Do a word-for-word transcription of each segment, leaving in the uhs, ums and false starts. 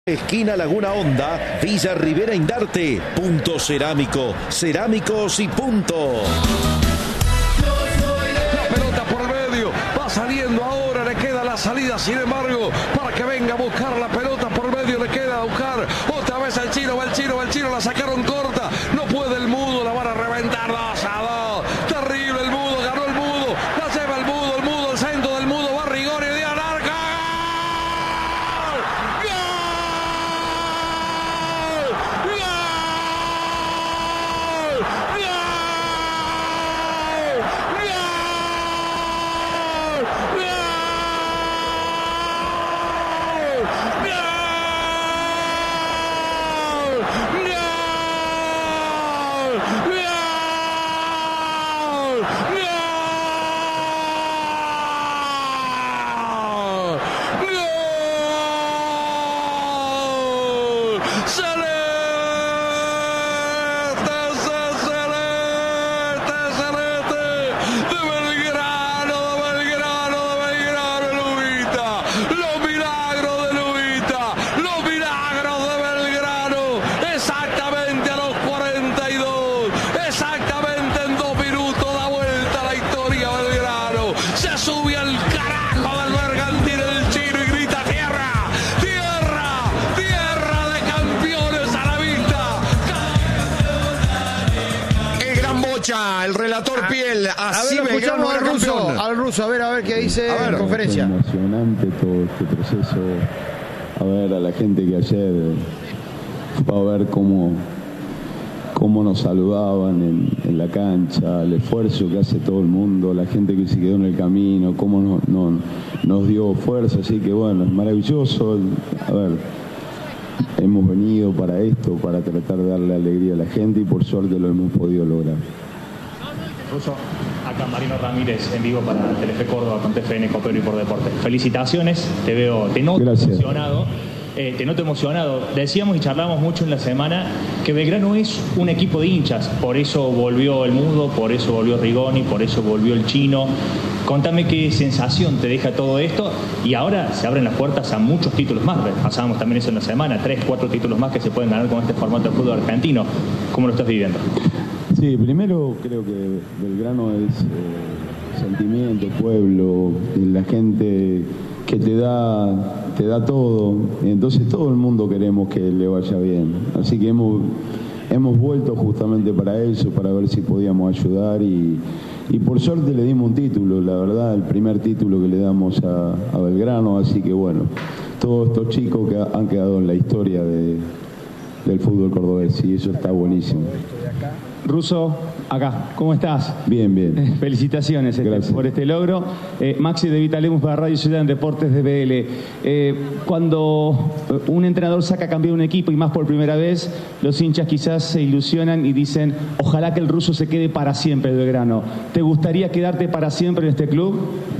Esquina Laguna Honda, Villa Rivera Indarte, Punto Cerámico, Cerámicos y Punto. La pelota por el medio, va saliendo ahora, le queda la salida, sin embargo, para que venga a buscar la pelota por el medio, le queda a buscar otra vez al Chino, va el Chino, va el Chino, la sacaron corta, no puede el Mudo, la van a reventar dos a dos, terrible el Mudo, ganó el Mudo, la lleva el Mudo, el Mudo, el centro del Mudo, va Rigoni, de Alarca. El relator Piel, así a ver, escuchamos al ruso, al ruso, a ver, a ver qué dice en la conferencia. Fue emocionante todo este proceso, a ver a la gente que ayer fue a ver cómo, cómo nos saludaban en, en la cancha, el esfuerzo que hace todo el mundo, la gente que se quedó en el camino, cómo nos, nos, nos dio fuerza, así que bueno, es maravilloso, a ver, hemos venido para esto, para tratar de darle alegría a la gente y por suerte lo hemos podido lograr. Ruso, acá Marino Ramírez en vivo para Telefe Córdoba con T F N Copero y por Deporte. Felicitaciones, te veo, te noto Gracias. emocionado, eh, te noto emocionado. Decíamos y charlamos mucho en la semana que Belgrano es un equipo de hinchas, por eso volvió el Mudo, por eso volvió Rigoni, por eso volvió el Chino. Contame qué sensación te deja todo esto y ahora se abren las puertas a muchos títulos más. Pasábamos también eso en la semana, tres, cuatro títulos más que se pueden ganar con este formato de fútbol argentino. ¿Cómo lo estás viviendo? Sí, primero creo que Belgrano es eh, sentimiento, pueblo, la gente que te da, te da todo, entonces todo el mundo queremos que le vaya bien, así que hemos, hemos vuelto justamente para eso, para ver si podíamos ayudar y, y por suerte le dimos un título, la verdad, el primer título que le damos a, a Belgrano, así que bueno, todos estos chicos que han quedado en la historia de, del fútbol cordobés y eso está buenísimo. Ruso, acá, ¿cómo estás? Bien, bien. Eh, felicitaciones este, por este logro. Eh, Maxi de Vitalemus para Radio Ciudad en Deportes de B L. Eh, cuando un entrenador saca a cambiar un equipo y más por primera vez, los hinchas quizás se ilusionan y dicen, ojalá que el Ruso se quede para siempre en Belgrano. ¿Te gustaría quedarte para siempre en este club?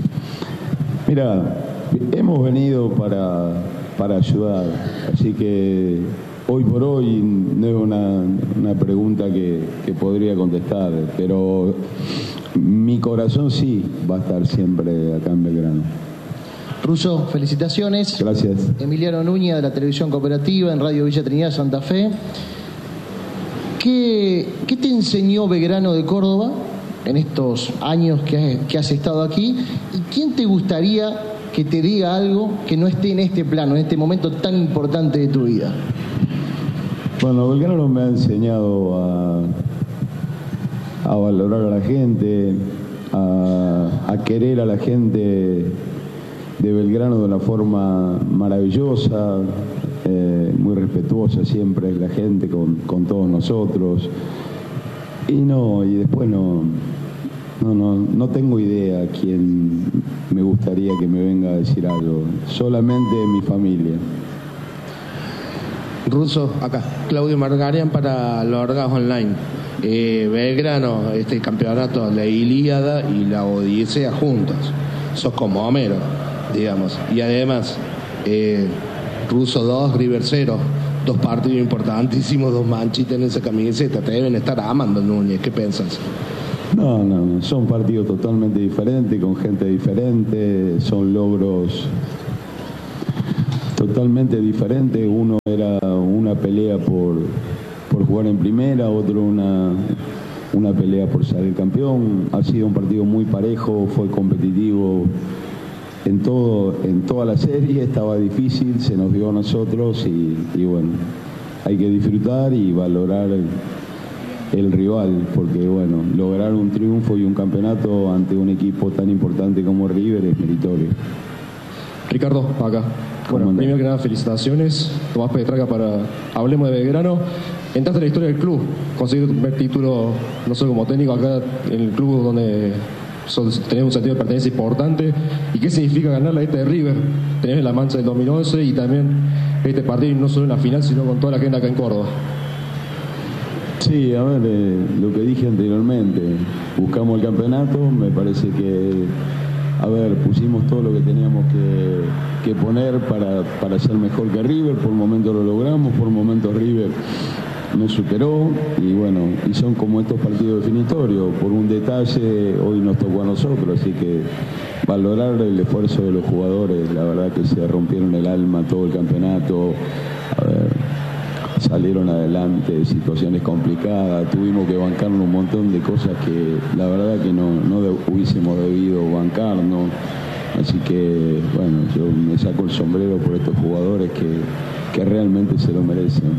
Mira, hemos venido para, para ayudar, así que hoy por hoy no es una, una pregunta que, que podría contestar, pero mi corazón sí va a estar siempre acá en Belgrano. Ruso, felicitaciones. Gracias. Emiliano Núñez de la Televisión Cooperativa en Radio Villa Trinidad Santa Fe. ¿Qué, qué te enseñó Belgrano de Córdoba en estos años que has, que has estado aquí? ¿Y quién te gustaría que te diga algo que no esté en este plano, en este momento tan importante de tu vida? Bueno, Belgrano me ha enseñado a, a valorar a la gente, a, a querer a la gente de Belgrano de una forma maravillosa, eh, muy respetuosa siempre la gente con, con todos nosotros. Y no, y después no, no, no, no tengo idea quién me gustaría que me venga a decir algo, solamente mi familia. Ruso, acá, Claudio Margarian para Los Orgas Online. Eh, Belgrano, este campeonato, la Ilíada y la Odisea juntos. Sos como Homero, digamos. Y además, eh, Ruso dos, River cero. Dos partidos importantísimos, dos manchitas en esa camiseta. Te deben estar amando, Núñez. ¿Qué piensas? No, no, son partidos totalmente diferentes, con gente diferente. Son logros totalmente diferentes. Uno era una pelea por, por jugar en primera, otro una, una pelea por salir campeón. Ha sido un partido muy parejo, fue competitivo en todo, en toda la serie, estaba difícil, se nos dio a nosotros y, y bueno, hay que disfrutar y valorar el, el rival, porque bueno, lograr un triunfo y un campeonato ante un equipo tan importante como River es meritorio. Ricardo, acá. Bueno, primero que nada, felicitaciones. Tomás Petraca para Hablemos de Belgrano. Entraste en la historia del club, conseguiste tu primer título, no solo como técnico, acá en el club donde tenés un sentido de pertenencia importante. ¿Y qué significa ganar la este de River? Tenés la mancha del dos mil once y también este partido, no solo en la final, sino con toda la gente acá en Córdoba. Sí, a ver, eh, lo que dije anteriormente, buscamos el campeonato, me parece que, a ver, pusimos todo lo que teníamos que, que poner para, para ser mejor que River, por momentos lo logramos, por momentos River nos superó y bueno, y son como estos partidos definitorios, por un detalle hoy nos tocó a nosotros, así que valorar el esfuerzo de los jugadores, la verdad que se rompieron el alma todo el campeonato, a ver, salieron adelante, situaciones complicadas, tuvimos que bancarnos un montón de cosas que la verdad que no, no de, hubiésemos debido bancarnos, así que bueno, yo me saco el sombrero por estos jugadores que, que realmente se lo merecen.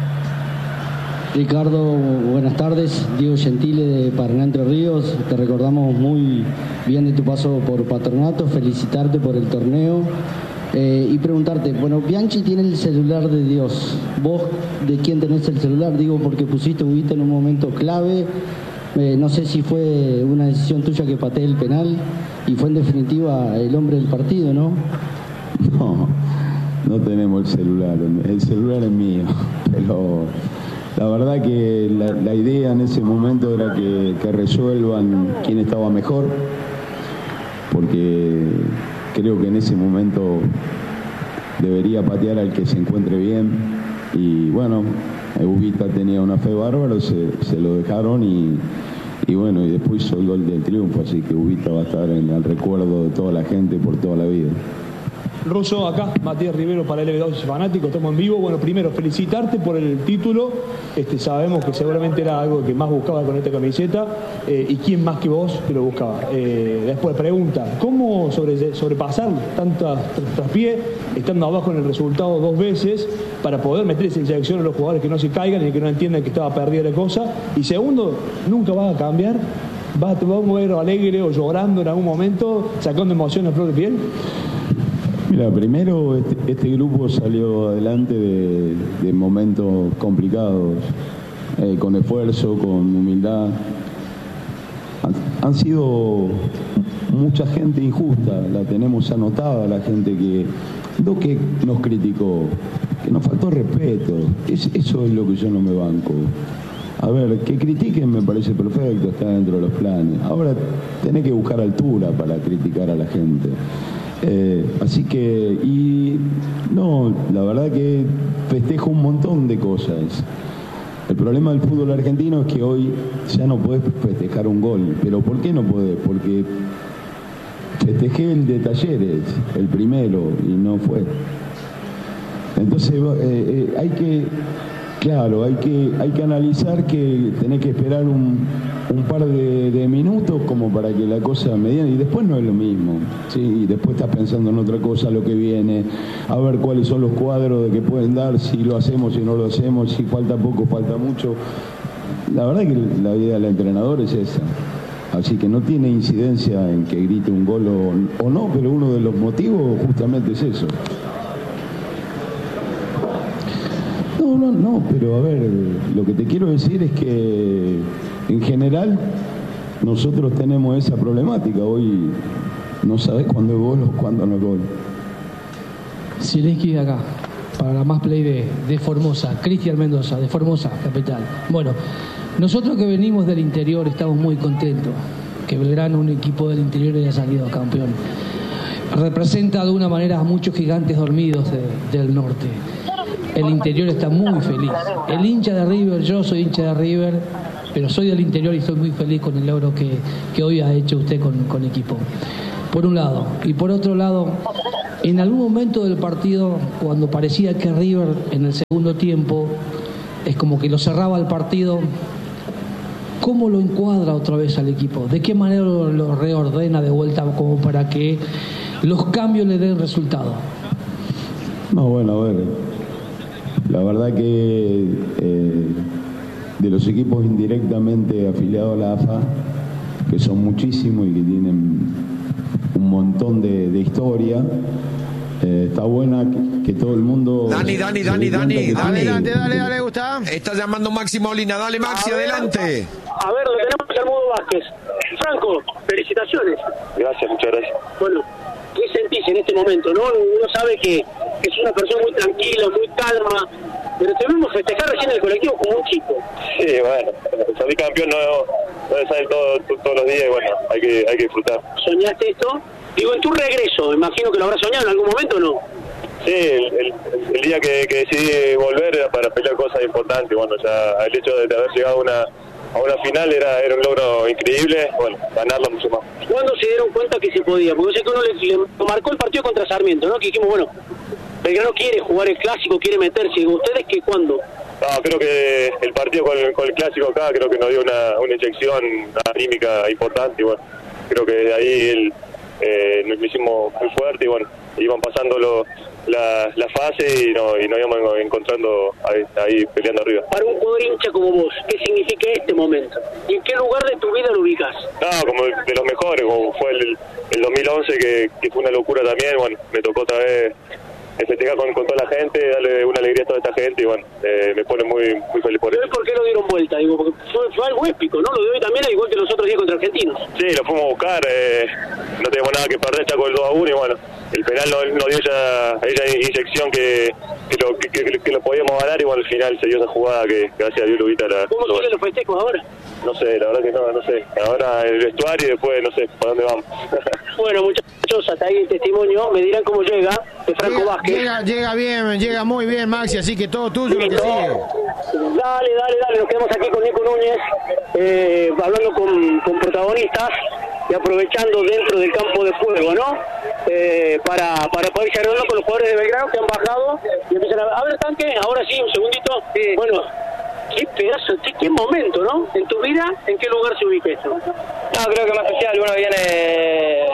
Ricardo, buenas tardes. Diego Gentile de Paraná Entre Ríos. Te recordamos muy bien de tu paso por Patronato, felicitarte por el torneo eh, y preguntarte, bueno, Bianchi tiene el celular de Dios. ¿Vos de quién tenés el celular? Digo porque pusiste Ubita en un momento clave. Eh, no sé si fue una decisión tuya que patee el penal y fue en definitiva el hombre del partido, ¿no? No, no tenemos el celular. El celular es mío, pero la verdad que la, la idea en ese momento era que, que resuelvan quién estaba mejor, porque creo que en ese momento debería patear al que se encuentre bien y bueno, Ubita tenía una fe bárbara, se, se lo dejaron y, y bueno, y después hizo el gol del triunfo, así que Ubita va a estar en el recuerdo de toda la gente por toda la vida. Russo, acá, Matías Rivero para L B dos Fanático, estamos en vivo. Bueno, primero, felicitarte por el título. Este, sabemos que seguramente era algo que más buscabas con esta camiseta. Eh, ¿Y quién más que vos que lo buscaba? Eh, después, pregunta, ¿cómo sobre, sobrepasar tantas traspié, estando abajo en el resultado dos veces, para poder meterse en selección a los jugadores que no se caigan y que no entiendan que estaba perdida la cosa? Y segundo, ¿nunca vas a cambiar? ¿Vas, ¿Te vas a mover alegre o llorando en algún momento, sacando emoción a flor de piel? Mira, primero este, este grupo salió adelante de, de momentos complicados, eh, con esfuerzo, con humildad. Han, han sido mucha gente injusta, la tenemos anotada, la gente que, no que nos criticó, que nos faltó respeto. Es, eso es lo que yo no me banco. A ver, que critiquen me parece perfecto, está dentro de los planes. Ahora tenés que buscar altura para criticar a la gente. Eh, así que, y no, la verdad que festejo un montón de cosas. El problema del fútbol argentino es que hoy ya no podés festejar un gol. ¿Pero por qué no podés? Porque festejé el de Talleres, el primero, y no fue. Entonces eh, eh, hay que, claro, hay que, hay que analizar que tenés que esperar un, un par de, de minutos como para que la cosa mediana, y después no es lo mismo, ¿sí? Y después estás pensando en otra cosa, lo que viene, a ver cuáles son los cuadros de que pueden dar, si lo hacemos, si no lo hacemos, si falta poco, falta mucho. La verdad que la idea del entrenador es esa, así que no tiene incidencia en que grite un gol o, o no, pero uno de los motivos justamente es eso. No, no, no, pero a ver, lo que te quiero decir es que en general nosotros tenemos esa problemática. Hoy no sabés cuándo es gol o cuándo no es gol. Zielinski de acá, para la Más Play de, de Formosa, Cristian Mendoza, de Formosa, capital. Bueno, nosotros que venimos del interior estamos muy contentos que Belgrano, un equipo del interior, haya salido campeón. Representa de una manera a muchos gigantes dormidos de, del norte. El interior está muy feliz. El hincha de River, yo soy hincha de River, pero soy del interior y estoy muy feliz con el logro que, que hoy ha hecho usted con, con equipo. Por un lado. Y por otro lado, En algún momento del partido, cuando parecía que River en el segundo tiempo es como que lo cerraba el partido, ¿cómo lo encuadra otra vez al equipo? ¿De qué manera lo, lo reordena de vuelta como para que los cambios le den resultado? No, bueno, a ver, la verdad que eh, de los equipos indirectamente afiliados a la A F A, que son muchísimos y que tienen un montón de, de historia, Eh, está buena que, que todo el mundo... Dani, Dani, Dani, Dani, Dani. Adelante, dale, dale, Gusta. Está llamando Maxi Molina. Dale, Maxi, a adelante. Ver, a ver, lo tenemos al Mudo Vázquez. Franco, felicitaciones. Gracias, muchas gracias. Bueno, ¿qué sentís en este momento, no? Uno sabe que, que es una persona muy tranquila, muy calma, pero te vimos festejar recién en el colectivo como un chico. Sí, bueno, salir campeón no, no es salir todo, todos los días y bueno, hay que, hay que disfrutar. ¿Soñaste esto? Digo, en tu regreso, imagino que lo habrás soñado en algún momento, ¿o no? Sí, el, el, el día que, que decidí volver era para pelear cosas importantes. Bueno, ya el hecho de haber llegado a una, a una final era, era un logro increíble. Bueno, ganarla mucho más. ¿Cuándo se dieron cuenta que se podía? Porque yo sé que uno le, le marcó el partido contra Sarmiento, ¿no? Que dijimos, bueno, Belgrano quiere jugar el clásico, quiere meterse. ¿Ustedes qué cuándo? No, creo que el partido con el, con el clásico acá creo que nos dio una, una inyección anímica importante. Y bueno, creo que de ahí el... Eh, nos hicimos muy fuerte y bueno, iban pasando lo, la, la fase y, no, y nos íbamos encontrando ahí, ahí peleando arriba. Para un jugador hincha como vos, ¿qué significa este momento? ¿Y en qué lugar de tu vida lo ubicas? No, como de los mejores, como fue el, el dos mil once que, que fue una locura también. Bueno, me tocó otra vez festejar con, con toda la gente, darle una alegría a toda esta gente y bueno, eh, me pone muy muy feliz por eso. ¿Por qué lo dieron vuelta? Digo, porque fue, fue algo épico, ¿no? Lo de hoy también, al igual que los otros días contra Argentinos. Sí, lo fuimos a buscar, eh, no teníamos nada que perder, ya con el dos a uno y bueno, el penal nos no dio esa, esa inyección que que lo, que, que, que lo podíamos ganar y bueno, al final se dio esa jugada que gracias a Dios lo evita la... ¿Cómo siguen los festejos ahora? No sé, la verdad que no, no sé. Ahora el vestuario y después no sé para dónde vamos. Bueno, muchachos, hasta ahí el testimonio. Me dirán cómo llega de Franco llega, Vázquez. Llega, llega bien, llega muy bien, Maxi, así que todo tuyo lo que sigue. Dale, dale, dale. Nos quedamos aquí con Nico Núñez, eh, hablando con, con protagonistas y aprovechando dentro del campo de juego, ¿no? Eh, para, para poder ir hablando con los jugadores de Belgrano que han bajado y empiezan a... A ver, tanque, ahora sí, un segundito. Sí. Bueno, qué pedazo, qué, qué momento, ¿no? En tu vida, ¿en qué lugar se ubica esto? No, creo que más especial. Uno viene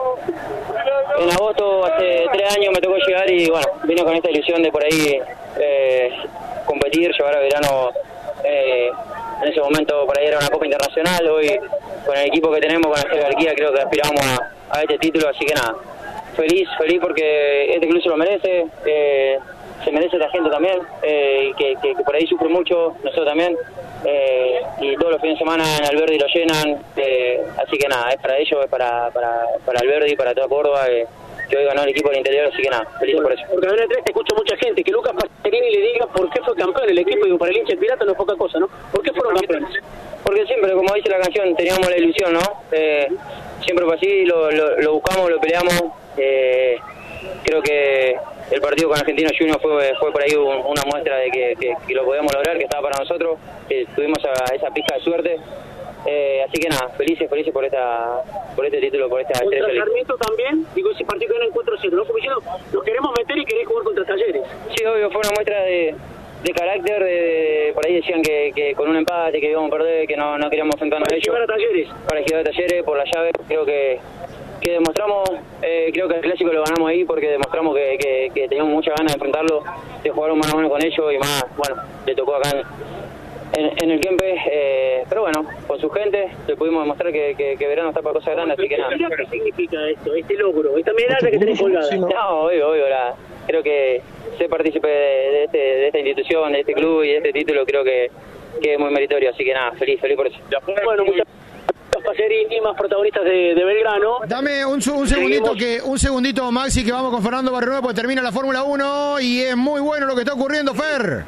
en agosto, hace tres años me tocó llegar y bueno, vine con esta ilusión de por ahí eh, competir, llevar a Belgrano. Eh, en ese momento por ahí era una Copa Internacional. Hoy con el equipo que tenemos, con la jerarquía, creo que aspiramos a, a este título, así que nada, feliz, feliz porque este club se lo merece. Eh, se merece la gente también, eh, que, que, que por ahí sufre mucho, nosotros también, eh, y todos los fines de semana en Alberdi lo llenan, eh, así que nada, es para ellos, es para, para, para Alberdi, para toda Córdoba, eh, que hoy ganó el equipo del interior, así que nada, feliz por eso. Porque en el tres te escucha mucha gente, que Lucas Pasterini le diga por qué fue campeón el equipo, digo, para el hincha del Pirata no es poca cosa, ¿no? ¿Por qué fueron campeones? Porque siempre, como dice la canción, teníamos la ilusión, ¿no? Eh, siempre fue así, lo, lo, lo buscamos, lo peleamos, eh, creo que el partido con Argentino Juniors fue, fue por ahí un, una muestra de que, que, que lo podíamos lograr, que estaba para nosotros, que tuvimos a, esa pizca de suerte. Eh, así que nada, felices, felices por esta por este título, por esta estrella. Contra Sarmiento también, digo, ese partido era en cuatro cero, ¿no? Como diciendo, nos queremos meter y queréis jugar contra Talleres. Sí, obvio, fue una muestra de, de carácter, de, de, por ahí decían que, que con un empate, que íbamos a perder, que no, no queríamos enfrentarnos a ellos. Para esquivar a Talleres. Para esquivar a Talleres, por la llave, creo que que demostramos, eh, creo que el clásico lo ganamos ahí porque demostramos que, que, que teníamos muchas ganas de enfrentarlo, de jugar un mano a mano con ellos y más, bueno, le tocó acá en, en, en el Kempe, eh, pero bueno, con su gente le pudimos demostrar que, que, que Verano está para cosas grandes, así que nada. ¿Qué significa esto, este logro, esta medalla que tenés colgada? No, obvio, obvio, la, creo que ser partícipe de, de, este, de esta institución, de este club y de este título, creo que, que es muy meritorio, así que nada, feliz, feliz por eso. Bueno, muchas Pacerini, más protagonistas de, de Belgrano. Dame un, un segundito que un segundito Maxi, que vamos con Fernando Barrionuevo porque termina la Fórmula uno y es muy bueno lo que está ocurriendo, Fer.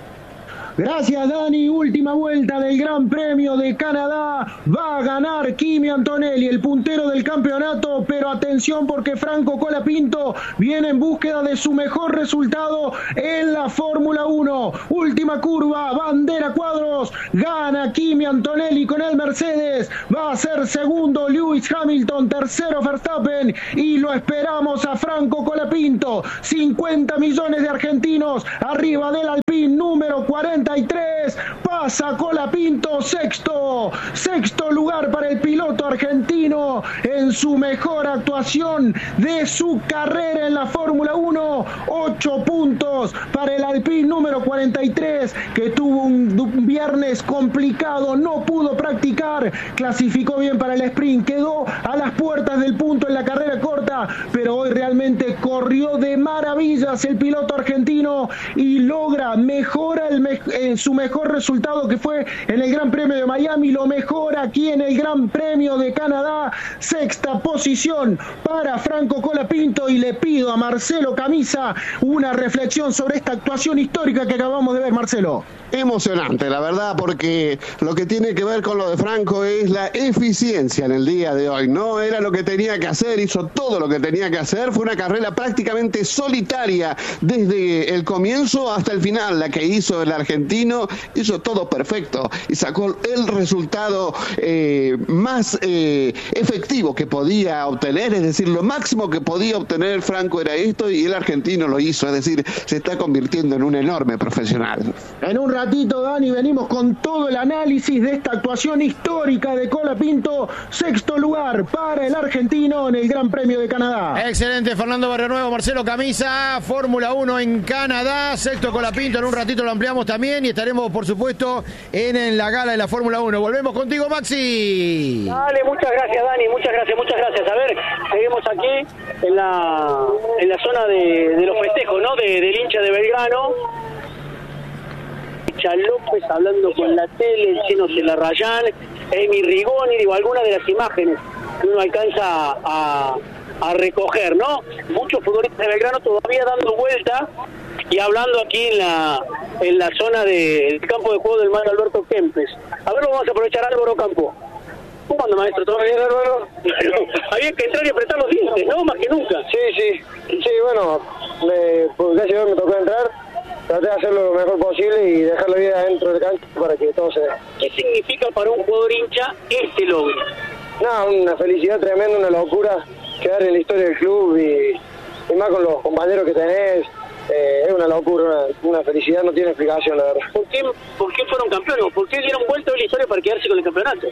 Gracias, Dani. Última vuelta del Gran Premio de Canadá. Va a ganar Kimi Antonelli, el puntero del campeonato. Pero atención porque Franco Colapinto viene en búsqueda de su mejor resultado en la Fórmula uno. Última curva, avanza. bandera cuadros, gana Kimi Antonelli con el Mercedes, va a ser segundo Lewis Hamilton, tercero Verstappen y lo esperamos a Franco Colapinto, cincuenta millones de argentinos arriba del Alpine número cuarenta y tres, pasa Colapinto sexto, sexto lugar para el piloto argentino en su mejor actuación de su carrera en la Fórmula uno, ocho puntos para el Alpine número cuarenta y tres que tuvo un, un viernes complicado, no pudo practicar, clasificó bien para el sprint, quedó a las puertas del punto en la carrera corta, pero hoy realmente corrió de maravillas el piloto argentino y logra, mejora el me eh, su mejor resultado que fue en el Gran Premio de Miami, lo mejora aquí en el Gran Premio de Canadá, sexta posición para Franco Colapinto y le pido a Marcelo Camisa una reflexión sobre esta actuación histórica que acabamos de ver, Marcelo. Emocionante, la verdad, porque lo que tiene que ver con lo de Franco es la eficiencia en el día de hoy. No era lo que tenía que hacer, hizo todo lo que tenía que hacer. Fue una carrera prácticamente solitaria desde el comienzo hasta el final. La que hizo el argentino, hizo todo perfecto y sacó el resultado eh, más eh, efectivo que podía obtener. Es decir, lo máximo que podía obtener Franco era esto y el argentino lo hizo. Es decir, se está convirtiendo en un enorme profesional. En un ratito, Dani, venimos con todo el análisis de esta actuación histórica de Colapinto, sexto lugar para el argentino en el Gran Premio de Canadá. Excelente, Fernando Barrionuevo, Marcelo Camisa, Fórmula uno en Canadá, sexto Colapinto, en un ratito lo ampliamos también y estaremos, por supuesto, en, en la gala de la Fórmula uno. Volvemos contigo, Maxi. Dale, muchas gracias, Dani, muchas gracias, muchas gracias. A ver, seguimos aquí en la, en la zona de, de los festejos, ¿no? De, del hincha de Belgrano. López hablando con la tele, el Chino Celarrayán, Emi Rigoni, digo, algunas de las imágenes que uno alcanza a, a recoger, ¿no? Muchos futbolistas de Belgrano todavía dando vuelta y hablando aquí en la en la zona del campo de juego del Mario Alberto Kempes. A ver, vamos a aprovechar Álvaro Campo. ¿Cómo anda, maestro? ¿Todo bien, Álvaro? Había que entrar y apretar los dientes, ¿no? Más que nunca. Sí, sí, sí, bueno, me, pues casi hoy me tocó entrar. Traté de hacerlo lo mejor posible y dejar la vida dentro del campo para que todo se dé. ¿Qué significa para un jugador hincha este logro? Nada, una felicidad tremenda, una locura quedar en la historia del club y, y más con los compañeros que tenés. Eh, es una locura, una, una felicidad, no tiene explicación, la verdad. ¿Por qué, por qué fueron campeones? ¿Por qué dieron vuelta a la historia para quedarse con el campeonato?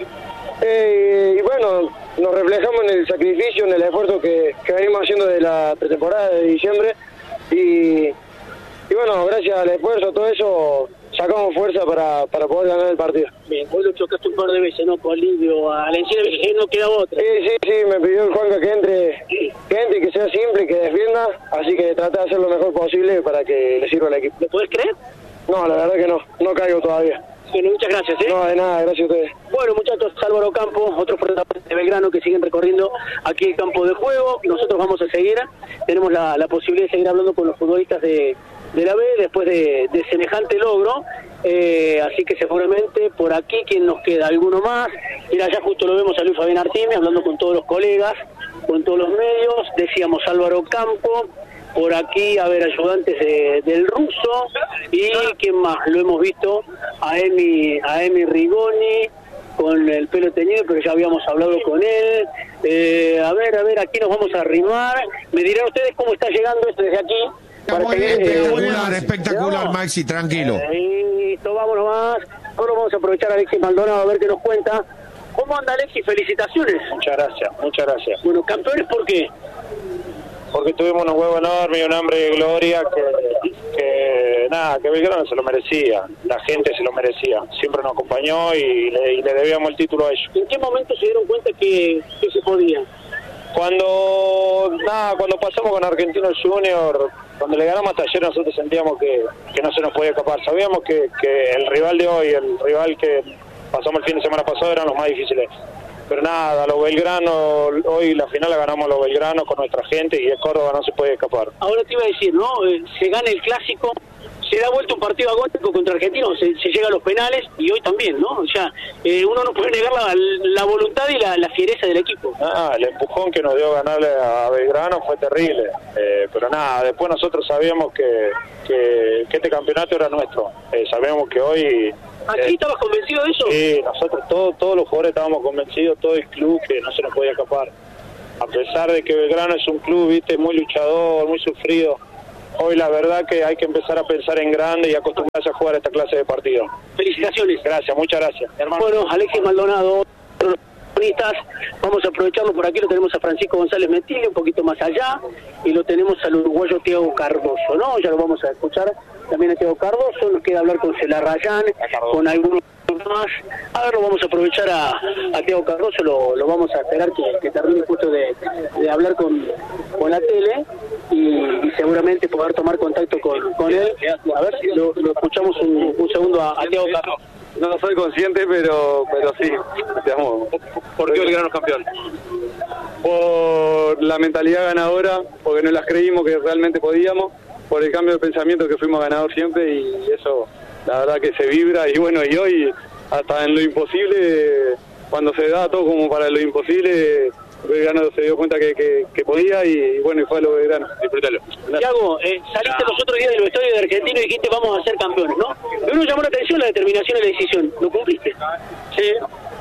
Eh, y bueno, nos reflejamos en el sacrificio, en el esfuerzo que, que venimos haciendo de la pretemporada de diciembre y... Y bueno, gracias al esfuerzo, todo eso, sacamos fuerza para, para poder ganar el partido. Bien, vos lo chocaste un par de veces, ¿no? Con Livio, a la encina que no queda otra. Sí, sí, sí, me pidió el Juanca que entre, que entre, que sea simple, que defienda, así que traté de hacer lo mejor posible para que le sirva al equipo. ¿Lo podés creer? No, la verdad que no, no caigo todavía. Bueno, muchas gracias, ¿eh? No, de nada, gracias a ustedes. Bueno, muchachos, Álvaro Campos, otros protagonistas de Belgrano que siguen recorriendo aquí el campo de juego. Nosotros vamos a seguir, tenemos la, la posibilidad de seguir hablando con los futbolistas de... de la B después de, de semejante logro, eh, así que seguramente por aquí quien nos queda, alguno más. Mira, ya justo lo vemos a Luis Fabián Artime hablando con todos los colegas, con todos los medios, decíamos Álvaro Campo, por aquí, a ver, ayudantes de, del ruso, y quién más, lo hemos visto a Emi, a Emi Rigoni, con el pelo teñido, pero ya habíamos hablado con él. Eh, a ver, a ver, aquí nos vamos a arrimar, me dirán ustedes cómo está llegando esto desde aquí. Muy bien, espectacular, espectacular, Maxi, tranquilo. Listo, vámonos más. Ahora vamos a aprovechar a Alexis Maldonado a ver qué nos cuenta. ¿Cómo anda, Alexis? Felicitaciones. Muchas gracias, muchas gracias. Bueno, campeones, ¿por qué? Porque tuvimos unos huevos enormes y un hambre de gloria que, que nada, que Belgrano se lo merecía, la gente se lo merecía. Siempre nos acompañó y le, y le debíamos el título a ellos. ¿En qué momento se dieron cuenta que, que se podía? Cuando, nada, cuando pasamos con Argentinos Junior, cuando le ganamos hasta ayer nosotros sentíamos que, que no se nos podía escapar. Sabíamos que, que el rival de hoy, el rival que pasamos el fin de semana pasado eran los más difíciles. Pero nada, los Belgrano, hoy la final la ganamos a los Belgranos con nuestra gente y el Córdoba no se puede escapar. Ahora te iba a decir, ¿no? Se gana el clásico, se da vuelta un partido agónico contra Argentinos, se, se llega a los penales y hoy también, ¿no? O sea, eh, uno no puede negar la, la voluntad y la, la fiereza del equipo. Ah, el empujón que nos dio ganarle a Belgrano fue terrible, eh, pero nada, después nosotros sabíamos que, que, que este campeonato era nuestro, eh, sabíamos que hoy... ¿Aquí eh, estabas convencido de eso? Sí, nosotros todos, todos los jugadores estábamos convencidos, todo el club, que no se nos podía escapar. A pesar de que Belgrano es un club, viste, muy luchador, muy sufrido, hoy la verdad que hay que empezar a pensar en grande y acostumbrarse a jugar esta clase de partido. Felicitaciones. Gracias, muchas gracias. Hermano. Bueno, Alexis Maldonado, vamos a aprovecharlo por aquí, lo tenemos a Francisco González Metilli, un poquito más allá, y lo tenemos al uruguayo Thiago Cardoso, ¿no? Ya lo vamos a escuchar también a Thiago Cardoso, nos queda hablar con Celarrayán, con algunos más. A ver, lo vamos a aprovechar a, a Thiago Cardoso, lo, lo vamos a esperar que, que termine justo de, de hablar con, con la tele y, y seguramente poder tomar contacto con, con él. A ver, lo, lo escuchamos un, un segundo a, a Thiago Cardoso. No soy consciente, pero pero sí. Digamos, ¿por qué Belgrano es campeón? Por la mentalidad ganadora, porque no las creímos que realmente podíamos, por el cambio de pensamiento que fuimos ganador siempre y eso, la verdad que se vibra y bueno, y hoy hasta en lo imposible, cuando se da todo como para lo imposible, Belgrano se dio cuenta que, que, que podía y bueno, y fue a lo Belgrano. Disfrútalo. Thiago, eh, saliste los otros días del vestuario de Argentino y dijiste vamos a ser campeones, ¿no? Pero uno llamó la atención la determinación y la decisión. ¿Lo cumpliste? Sí.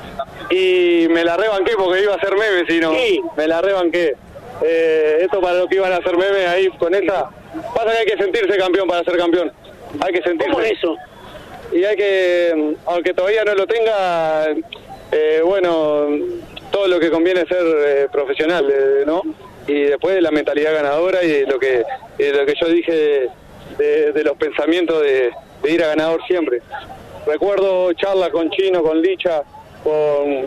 Y me la rebanqué porque iba a ser meme, si no. Sí. Me la rebanqué. Eh, esto para lo que iban a hacer meme ahí con esa. Pasa que hay que sentirse campeón para ser campeón. Hay que sentirse. ¿Cómo es eso? Y hay que, aunque todavía no lo tenga, eh, bueno, todo lo que conviene es ser eh, profesional, eh, ¿no? Y después la mentalidad ganadora y lo que y lo que yo dije de, de, de los pensamientos de, de ir a ganador siempre. Recuerdo charlas con Chino, con Licha, con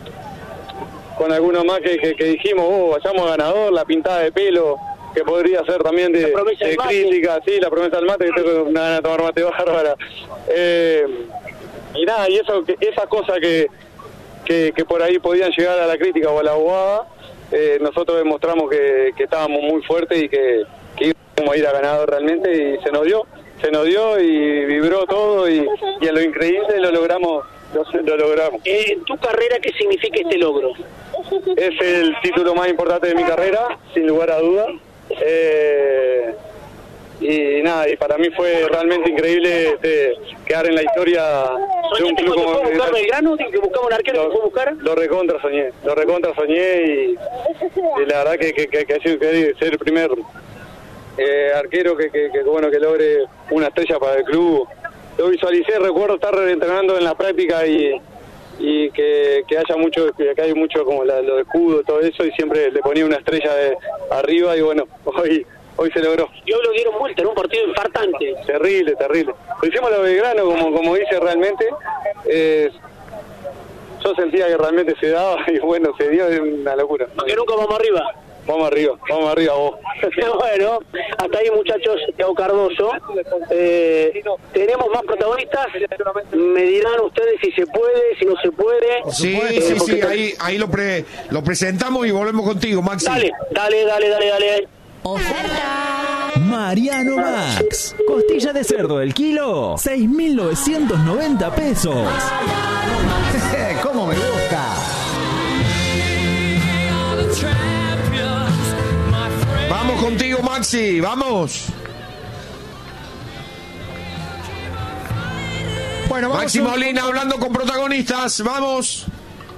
con algunos más que, que, que dijimos, oh, vayamos a ganador, la pintada de pelo, que podría ser también de, de crítica, sí, la promesa del mate, que tengo una gana de tomar mate bárbara. Eh, y nada, y eso, que, esa cosa que, que, que por ahí podían llegar a la crítica o a la abogada, eh, nosotros demostramos que, que estábamos muy fuertes y que, que íbamos a ir a ganador realmente y se nos dio, se nos dio y vibró todo y, y en lo increíble lo logramos. Lo, lo logramos. Eh, ¿En tu carrera qué significa este logro? Es el título más importante de mi carrera, sin lugar a dudas. Eh, y nada, y para mí fue realmente increíble este, quedar en la historia de un club como ¿Fue buscar Belgrano? ¿Que buscamos un arquero lo, que fue buscar? Lo recontra soñé, lo recontra soñé y, y la verdad que, que, que, que ha sido que ser el primer eh, arquero que, que, que, bueno, que logre una estrella para el club. Lo visualicé, recuerdo estar entrenando en la práctica y, y que, que haya mucho, que hay mucho como la, lo de escudo, todo eso, y siempre le ponía una estrella de arriba y bueno, hoy hoy se logró. Y hoy lo dieron vuelta en un partido infartante. Terrible, terrible. Lo hicimos a lo Belgrano, como, como dice realmente. Eh, yo sentía que realmente se daba y bueno, se dio, es una locura. Porque nunca vamos arriba. Vamos arriba, vamos arriba vos. Bueno, hasta ahí muchachos, Thiago Cardoso. Eh, tenemos más protagonistas. Me dirán ustedes si se puede, si no se puede. Sí, eh, sí, sí, ahí, ahí lo, pre, lo presentamos y volvemos contigo, Maxi. Dale, dale, dale, dale, dale. Oferta Mariano Max. Costilla de cerdo del kilo, seis mil novecientos noventa pesos. ¿Cómo me gusta? Vamos contigo, Maxi, vamos. Bueno, vamos Maxi un... Molina hablando con protagonistas, vamos.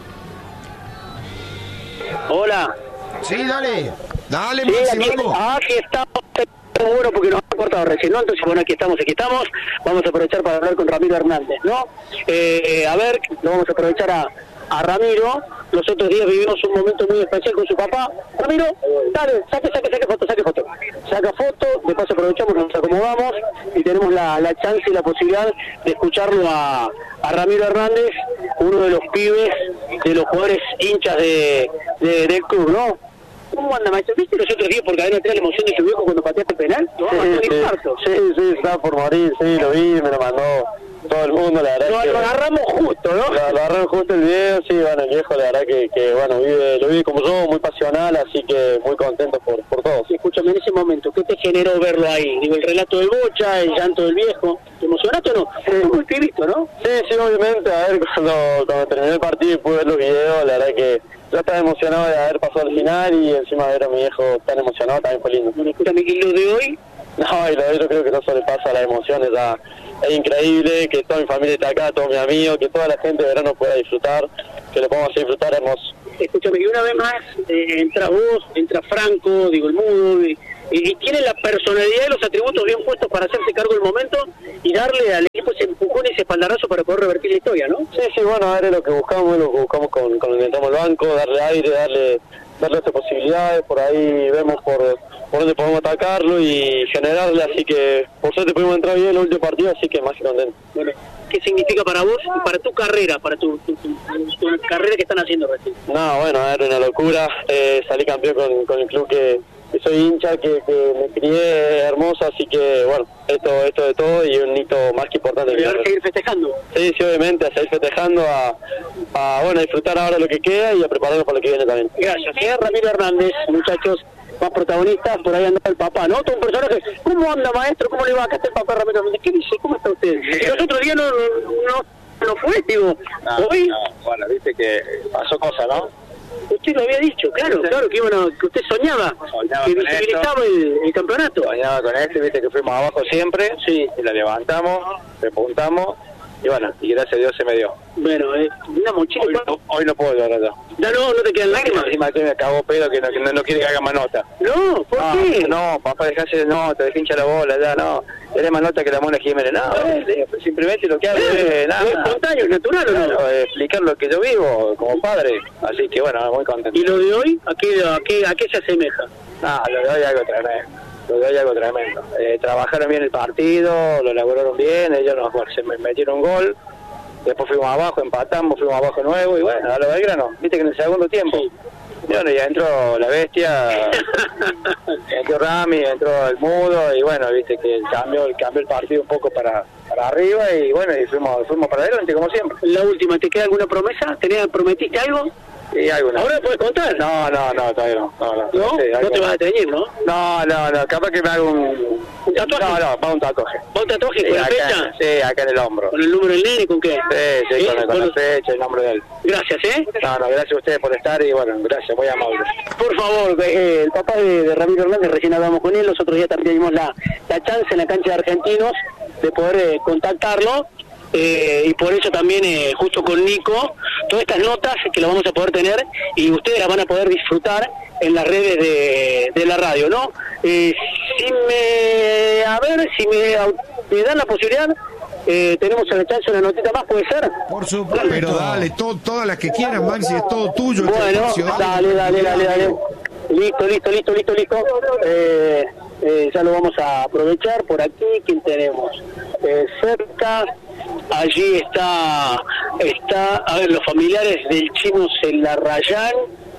Hola. Sí, dale. Dale, sí, Maxi, aquí, vamos. Aquí estamos. Bueno, porque nos ha cortado recién, ¿no? Entonces, bueno, aquí estamos, aquí estamos. Vamos a aprovechar para hablar con Ramiro Hernández, ¿no? Eh, a ver, lo vamos a aprovechar a, a Ramiro. Los otros días vivimos un momento muy especial con su papá. Ramiro, dale, saque, saque, saque foto, saque foto. Saca foto, de paso aprovechamos, nos acomodamos y tenemos la, la chance y la posibilidad de escucharlo a, a Ramiro Hernández, uno de los pibes, de los jugadores hinchas de, de, del club, ¿no? ¿Cómo anda, maestro? ¿Viste los otros días por cadena tres la emoción de tu viejo cuando pateaste penal? No, sí, sí, sí, sí, estaba por morir, sí, lo vi, me lo mandó. todo el mundo, la verdad. Lo, que, lo agarramos justo, ¿no? Lo agarramos justo el video, sí, bueno, el viejo, la verdad que, que bueno, vive, lo vive como yo, muy pasional, así que muy contento por, por todo. Sí, escúchame, en ese momento, ¿qué te generó verlo ahí? Digo, el relato del Bocha, el llanto del viejo, ¿te emocionaste o no? Sí. Muy pibito, ¿no? Sí, sí, obviamente, a ver, cuando, cuando terminé el partido y pude ver los videos, la verdad que yo estaba emocionado de haber pasado al final y encima ver a mi viejo tan emocionado también fue lindo. Bueno, escúchame, ¿y lo de hoy? No, y lo de hoy yo creo que no sobrepasa las emociones, ya es increíble que toda mi familia esté acá, todos mis amigos, que toda la gente de verano pueda disfrutar, que lo podamos disfrutar hermoso. Escúchame, y una vez más, eh, entras vos, entra Franco, digo, el mudo, y, y tiene la personalidad y los atributos bien puestos para hacerse cargo del momento y darle al equipo ese empujón y ese espaldarazo para poder revertir la historia, ¿no? Sí, sí, bueno, a ver, es lo que buscamos, es lo que buscamos con, con el entramos al banco, darle aire, darle darle otras posibilidades, por ahí vemos por, por dónde podemos atacarlo y generarle, así que por suerte pudimos entrar bien en el último partido, así que más que contento. Bueno, ¿qué significa para vos y para tu carrera, para tu, tu, tu, tu carrera que están haciendo recién? No, bueno, a ver, una locura, eh, salí campeón con, con el club que, que soy hincha, que, que me crié hermoso, así que bueno, esto esto de todo y un hito más que importante. ¿Y ahora seguir festejando? Sí, sí, obviamente, a seguir festejando, a, a bueno, a disfrutar ahora lo que queda y a prepararnos para lo que viene también. Gracias. ¿eh? Ramiro Hernández, muchachos, más protagonistas, por ahí anda el papá, ¿no? Todo un personaje. ¿Cómo anda, maestro? ¿Cómo le va? Acá está el papá Ramiro Hernández. ¿Qué dice? ¿Cómo está usted? Y los otros días no, no, no fue, digo. No, Hoy... no, bueno, viste que pasó cosa, ¿no? Usted lo había dicho, claro, claro, que, iban a, que usted soñaba, soñaba que con visibilizaba el, el campeonato. Soñaba con este, viste que fuimos abajo siempre, sí, y la levantamos, repuntamos, y bueno, y gracias a Dios se me dio. Bueno, eh, una mochila. Hoy, no, hoy no puedo llorar ya. Ya no, no te quedan lágrimas. Encima que me acabó pedo que no, que no, no quiere que haga más nota. No, ¿por no, qué? No, papá, dejase no, te hincha la bola, ya no. Eres más nota que la Mona Jiménez. No, eh, simplemente lo que hago es, ¿Es nada. espontáneo, es natural o no? Claro, eh, explicar lo que yo vivo como padre. Así que bueno, muy contento. ¿Y lo de hoy? ¿A qué, a qué, a qué se asemeja? No, lo de hoy algo tremendo. Lo de hoy algo tremendo. Eh, trabajaron bien el partido, lo elaboraron bien, ellos nos, bueno, se metieron un gol. Después fuimos abajo, empatamos, fuimos abajo nuevo y bueno, a lo Belgrano, viste que en el segundo tiempo. Y bueno, ya entró la bestia, entró Rami, entró el mudo y bueno, viste que cambió, cambió el partido un poco para, para arriba y bueno, y fuimos, fuimos para adelante como siempre. La última, ¿te queda alguna promesa? ¿Tenías, prometiste algo? Sí, alguna. ¿Ahora puedes contar? No, no, no, todavía no. ¿No? No, ¿No? sí, ¿No te vas a teñir, no? No, no, no, capaz que me hago un... ¿Un tatuaje? No, no, para un tatuaje. ¿Va un tatuaje Sí, con la acá, fecha? Sí, acá en el hombro. ¿Con el número del nene? ¿Con qué? Sí, sí, ¿Sí? con, con Bueno, la fecha, el nombre de él. Gracias, ¿eh? No, no, gracias a ustedes por estar y bueno, gracias, muy amable. Por favor, eh, el papá de, de Ramiro Hernández, recién hablamos con él, los otros días también tuvimos la, la chance en la cancha de Argentinos de poder eh, contactarlo. Eh, y por eso también eh, justo con Nico todas estas notas que las vamos a poder tener y ustedes las van a poder disfrutar en las redes de, de la radio, ¿no? Eh, si me a ver si me, me dan la posibilidad, eh, tenemos a la chance una notita más, ¿puede ser? Por supuesto, pero dale, to, todas las que quieras, Maxi, es todo tuyo. Bueno, este dale, dale, dale, dale. Listo, listo, listo, listo, listo. Eh, eh, ya lo vamos a aprovechar por aquí. ¿Quién tenemos? Eh, cerca, allí está, está, a ver, los familiares del Chino Celarrayán.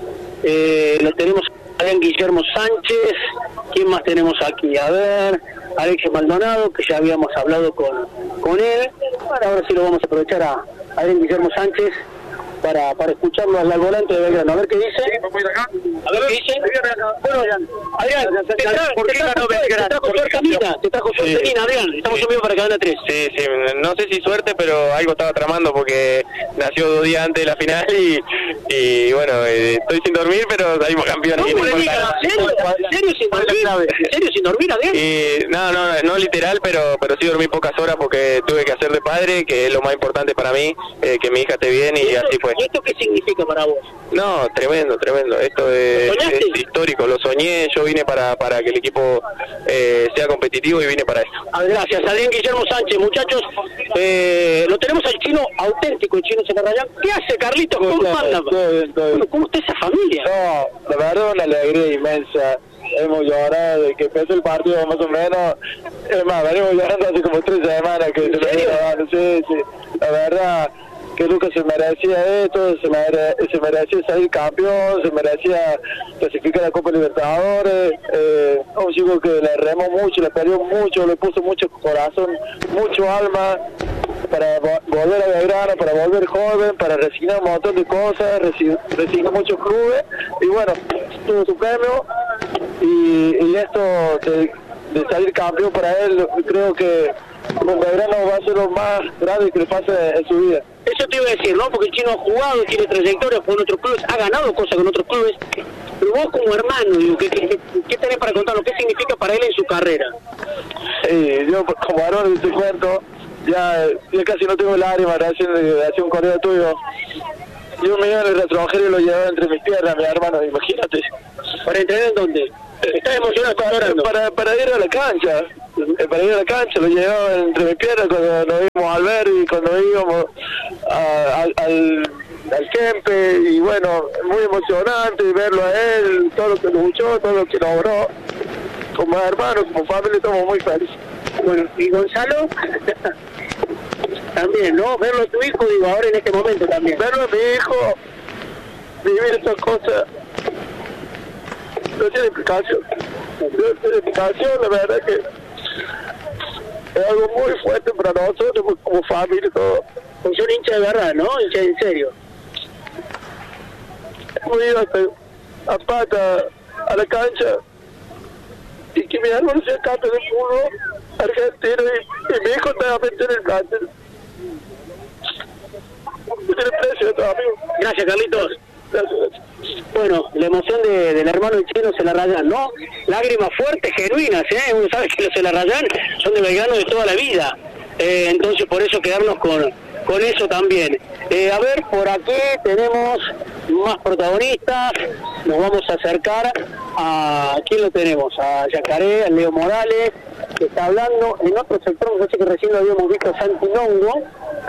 Eh, lo tenemos a Guillermo Sánchez. ¿Quién más tenemos aquí? A ver, Alexis Maldonado, que ya habíamos hablado con, con él. Bueno, ahora sí lo vamos a aprovechar a, a Guillermo Sánchez para para escucharlo al volante de Belgrano. A ver qué dice. A ver qué dice. Bueno, Adrián, te trajo suerte Mina, te trajo suerte Mina, Adrián. Estamos en vivo para Cadena tres. Sí, sí, no sé si suerte, pero algo estaba tramando porque nació dos días antes de la final y, y bueno, eh, estoy sin dormir, pero salimos campeones. ¿Cómo le digas? ¿Serio? ¿Serio sin dormir? ¿Serio sin dormir, Adrián? Y, no, no, no literal, pero pero sí dormí pocas horas porque tuve que hacer de padre, que es lo más importante para mí, eh, que mi hija esté bien y así fue. ¿Y esto qué significa para vos? No, tremendo, tremendo. Esto es, es histórico. Lo soñé, yo vine para, para que el equipo eh, sea competitivo y vine para esto. Ah, gracias, Adrián Guillermo Sánchez. Muchachos, eh, lo tenemos al chino auténtico, el Chino Celarrayán. ¿Qué hace, Carlitos? ¿Cómo anda? ¿Cómo está esa familia? No, la verdad una alegría inmensa. Hemos llorado de que empezó el partido más o menos. Es más, venimos llorando hace como tres semanas que se me vino grabando. Sí, sí. La verdad que Lucas se merecía esto, se, mere, se merecía salir campeón, se merecía clasificar a la Copa Libertadores. Eh, un chico que le remó mucho, le perdió mucho, le puso mucho corazón, mucho alma. para vo- volver a Belgrano, para volver joven, para resignar un montón de cosas, resi- resignar muchos clubes, y bueno, tuvo su premio, y, y esto de, de salir campeón para él, creo que con Belgrano va a ser lo más grave que le pase en su vida. Eso te iba a decir, ¿no? Porque el chino ha jugado, tiene trayectoria con otros clubes, ha ganado cosas con otros clubes, pero vos como hermano, digo, ¿qué, qué, qué tenés para contarlo? ¿Qué significa para él en su carrera? Sí, yo como varón te cuento, ya, ya casi no tengo lágrimas recién de hacer un correo tuyo. Yo me iba en el retrojero y lo llevaba entre mis piernas, mi hermano, imagínate. ¿Para entrenar en dónde? ¿Estás emocionado? ¿Estás llorando? Para, para ir a la cancha, eh, para ir a la cancha, lo llevaba entre mis piernas cuando nos íbamos al ver y cuando íbamos a, al, al, al Kempe, y bueno, muy emocionante verlo a él, todo lo que luchó, todo lo que logró. Como hermanos, como familia, estamos muy felices. Bueno, y Gonzalo, también, ¿no? Verlo a tu hijo, digo, ahora en este momento también. Verlo a mi hijo, vivir estas cosas, no tiene explicación. No tiene explicación, la verdad que es algo muy fuerte para nosotros, como familia y todo. Pues son hincha de verdad, ¿no? Hincha en serio. Hemos ido hasta a pata a la cancha y que mi hermano sea campeón del fútbol argentino y, y mi hijo también tiene el plantel. No tiene precio, amigo. Gracias, Carlitos. Gracias. Bueno, la emoción de, del hermano del chino se la rayan, ¿no? Lágrimas fuertes, genuinas, ¿eh? Uno sabe que los se la rayan son de Belgrano de toda la vida. Eh, entonces, por eso quedarnos con, con eso también. Eh, a ver, por aquí tenemos más protagonistas. Nos vamos a acercar a... ¿Quién lo tenemos? A Yacaré, a Leo Morales, que está hablando. En otro sector, me parece que recién lo habíamos visto a Santi Longo.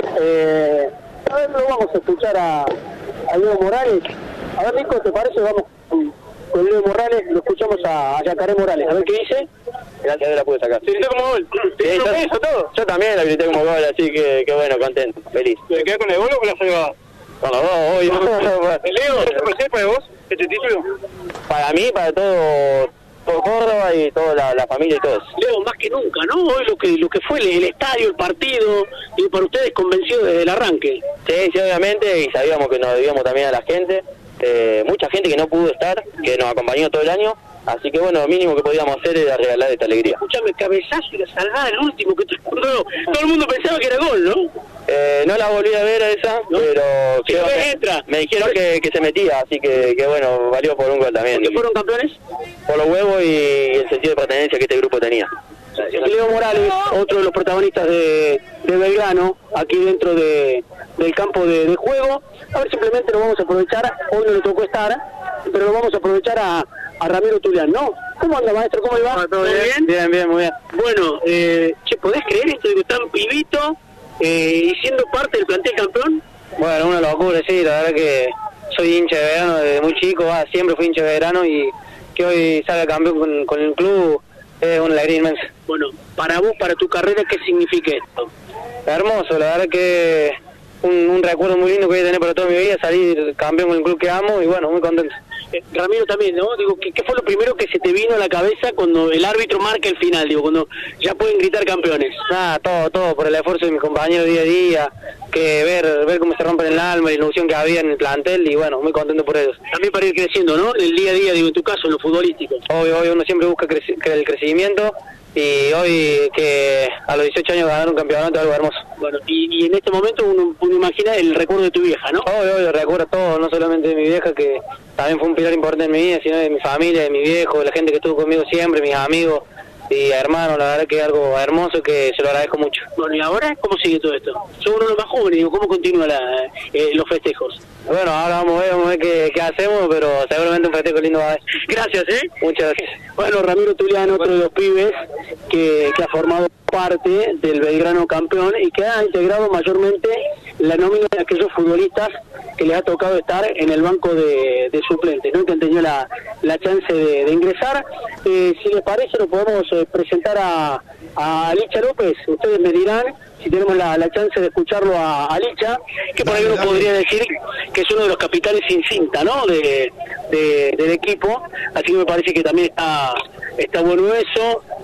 Eh, a ver, lo vamos a escuchar a, a Leo Morales. A ver, Nico, ¿te parece? Vamos con, con Leo Morales, lo escuchamos a, a Yacaré Morales. A ver qué dice. Gracias, a la pude sacar. ¿Te grité como gol? ¿Te hizo eso todo? Yo también la grité como gol, así que, que bueno, contento, feliz. ¿Te quedás con el gol o con la salvada? Con los dos, obvio. Leo, ¿qué te para vos este título? Para mí, para todo, todo Córdoba y toda la, la familia y todos. Leo, más que nunca, ¿no? Hoy lo que lo que fue el, el estadio, el partido, y para ustedes convencido desde el arranque. Sí, sí, obviamente, y sabíamos que nos debíamos también a la gente. Eh, mucha gente que no pudo estar, que nos acompañó todo el año. Así que bueno, lo mínimo que podíamos hacer era regalar esta alegría. Escúchame, cabezazo y la salvada el último, que todo, todo el mundo pensaba que era gol, ¿no? Eh, no la volví a ver a esa, ¿no? Pero si creo ves, que entra. Me dijeron que, que se metía, así que, que bueno, valió por un gol también. ¿Por qué fueron campeones? Por los huevos y el sentido de pertenencia que este grupo tenía. Leo Morales, otro de los protagonistas de, de Belgrano, aquí dentro de, del campo de, de juego. A ver, simplemente lo vamos a aprovechar, hoy no le tocó estar, pero lo vamos a aprovechar a, a Ramiro Tulián, ¿no? ¿Cómo anda, maestro? ¿Cómo le va? ¿Todo bien? Bien, bien, muy bien. Bueno, eh, che, ¿podés creer esto de que tan pibito eh, y siendo parte del plantel campeón? Bueno, una locura, sí, la verdad que soy hincha de Belgrano desde muy chico, ah, siempre fui hincha de Belgrano y que hoy salga campeón con, con el club es una alegría inmensa. Bueno, para vos, para tu carrera, ¿qué significa esto? Hermoso, la verdad que un, un recuerdo muy lindo que voy a tener para toda mi vida, salir campeón con el club que amo y bueno, muy contento. Eh, Ramiro también, ¿no? Digo, ¿qué, ¿qué fue lo primero que se te vino a la cabeza cuando el árbitro marca el final? Digo, cuando ya pueden gritar campeones. Nada, todo, todo, por el esfuerzo de mis compañeros día a día, que ver ver cómo se rompen el alma, la ilusión que había en el plantel y bueno, muy contento por ellos. También para ir creciendo, ¿no? El día a día, digo, en tu caso, en lo futbolístico. Obvio, obvio, uno siempre busca creci el crecimiento y hoy que a los dieciocho años ganar un campeonato es algo hermoso. Bueno, y, y en este momento uno, uno imagina el recuerdo de tu vieja, ¿no? Obvio, obvio, recuerdo todo, no solamente de mi vieja, que también fue un pilar importante en mi vida, sino de mi familia, de mi viejo, de la gente que estuvo conmigo siempre, mis amigos y hermanos, la verdad que es algo hermoso que se lo agradezco mucho. Bueno, ¿y ahora cómo sigue todo esto? Son uno de los más jóvenes, digo, ¿cómo continúan eh, los festejos? Bueno, ahora vamos a ver, vamos a ver qué, qué hacemos, pero seguramente un festejo lindo va a haber. Gracias, ¿eh? Muchas gracias. Bueno, Ramiro Tulián, otro de los pibes que, que ha formado parte del Belgrano campeón y que ha integrado mayormente la nómina de aquellos futbolistas que les ha tocado estar en el banco de, de suplentes, ¿no? Que han tenido la, la chance de, de ingresar. Eh, si les parece, lo podemos eh, presentar a, a Licha López. Ustedes me dirán si tenemos la, la chance de escucharlo a, a Licha, que por ahí uno podría decir que es uno de los capitanes sin cinta, ¿no? De, de, del equipo. Así que me parece que también está, está bueno eso.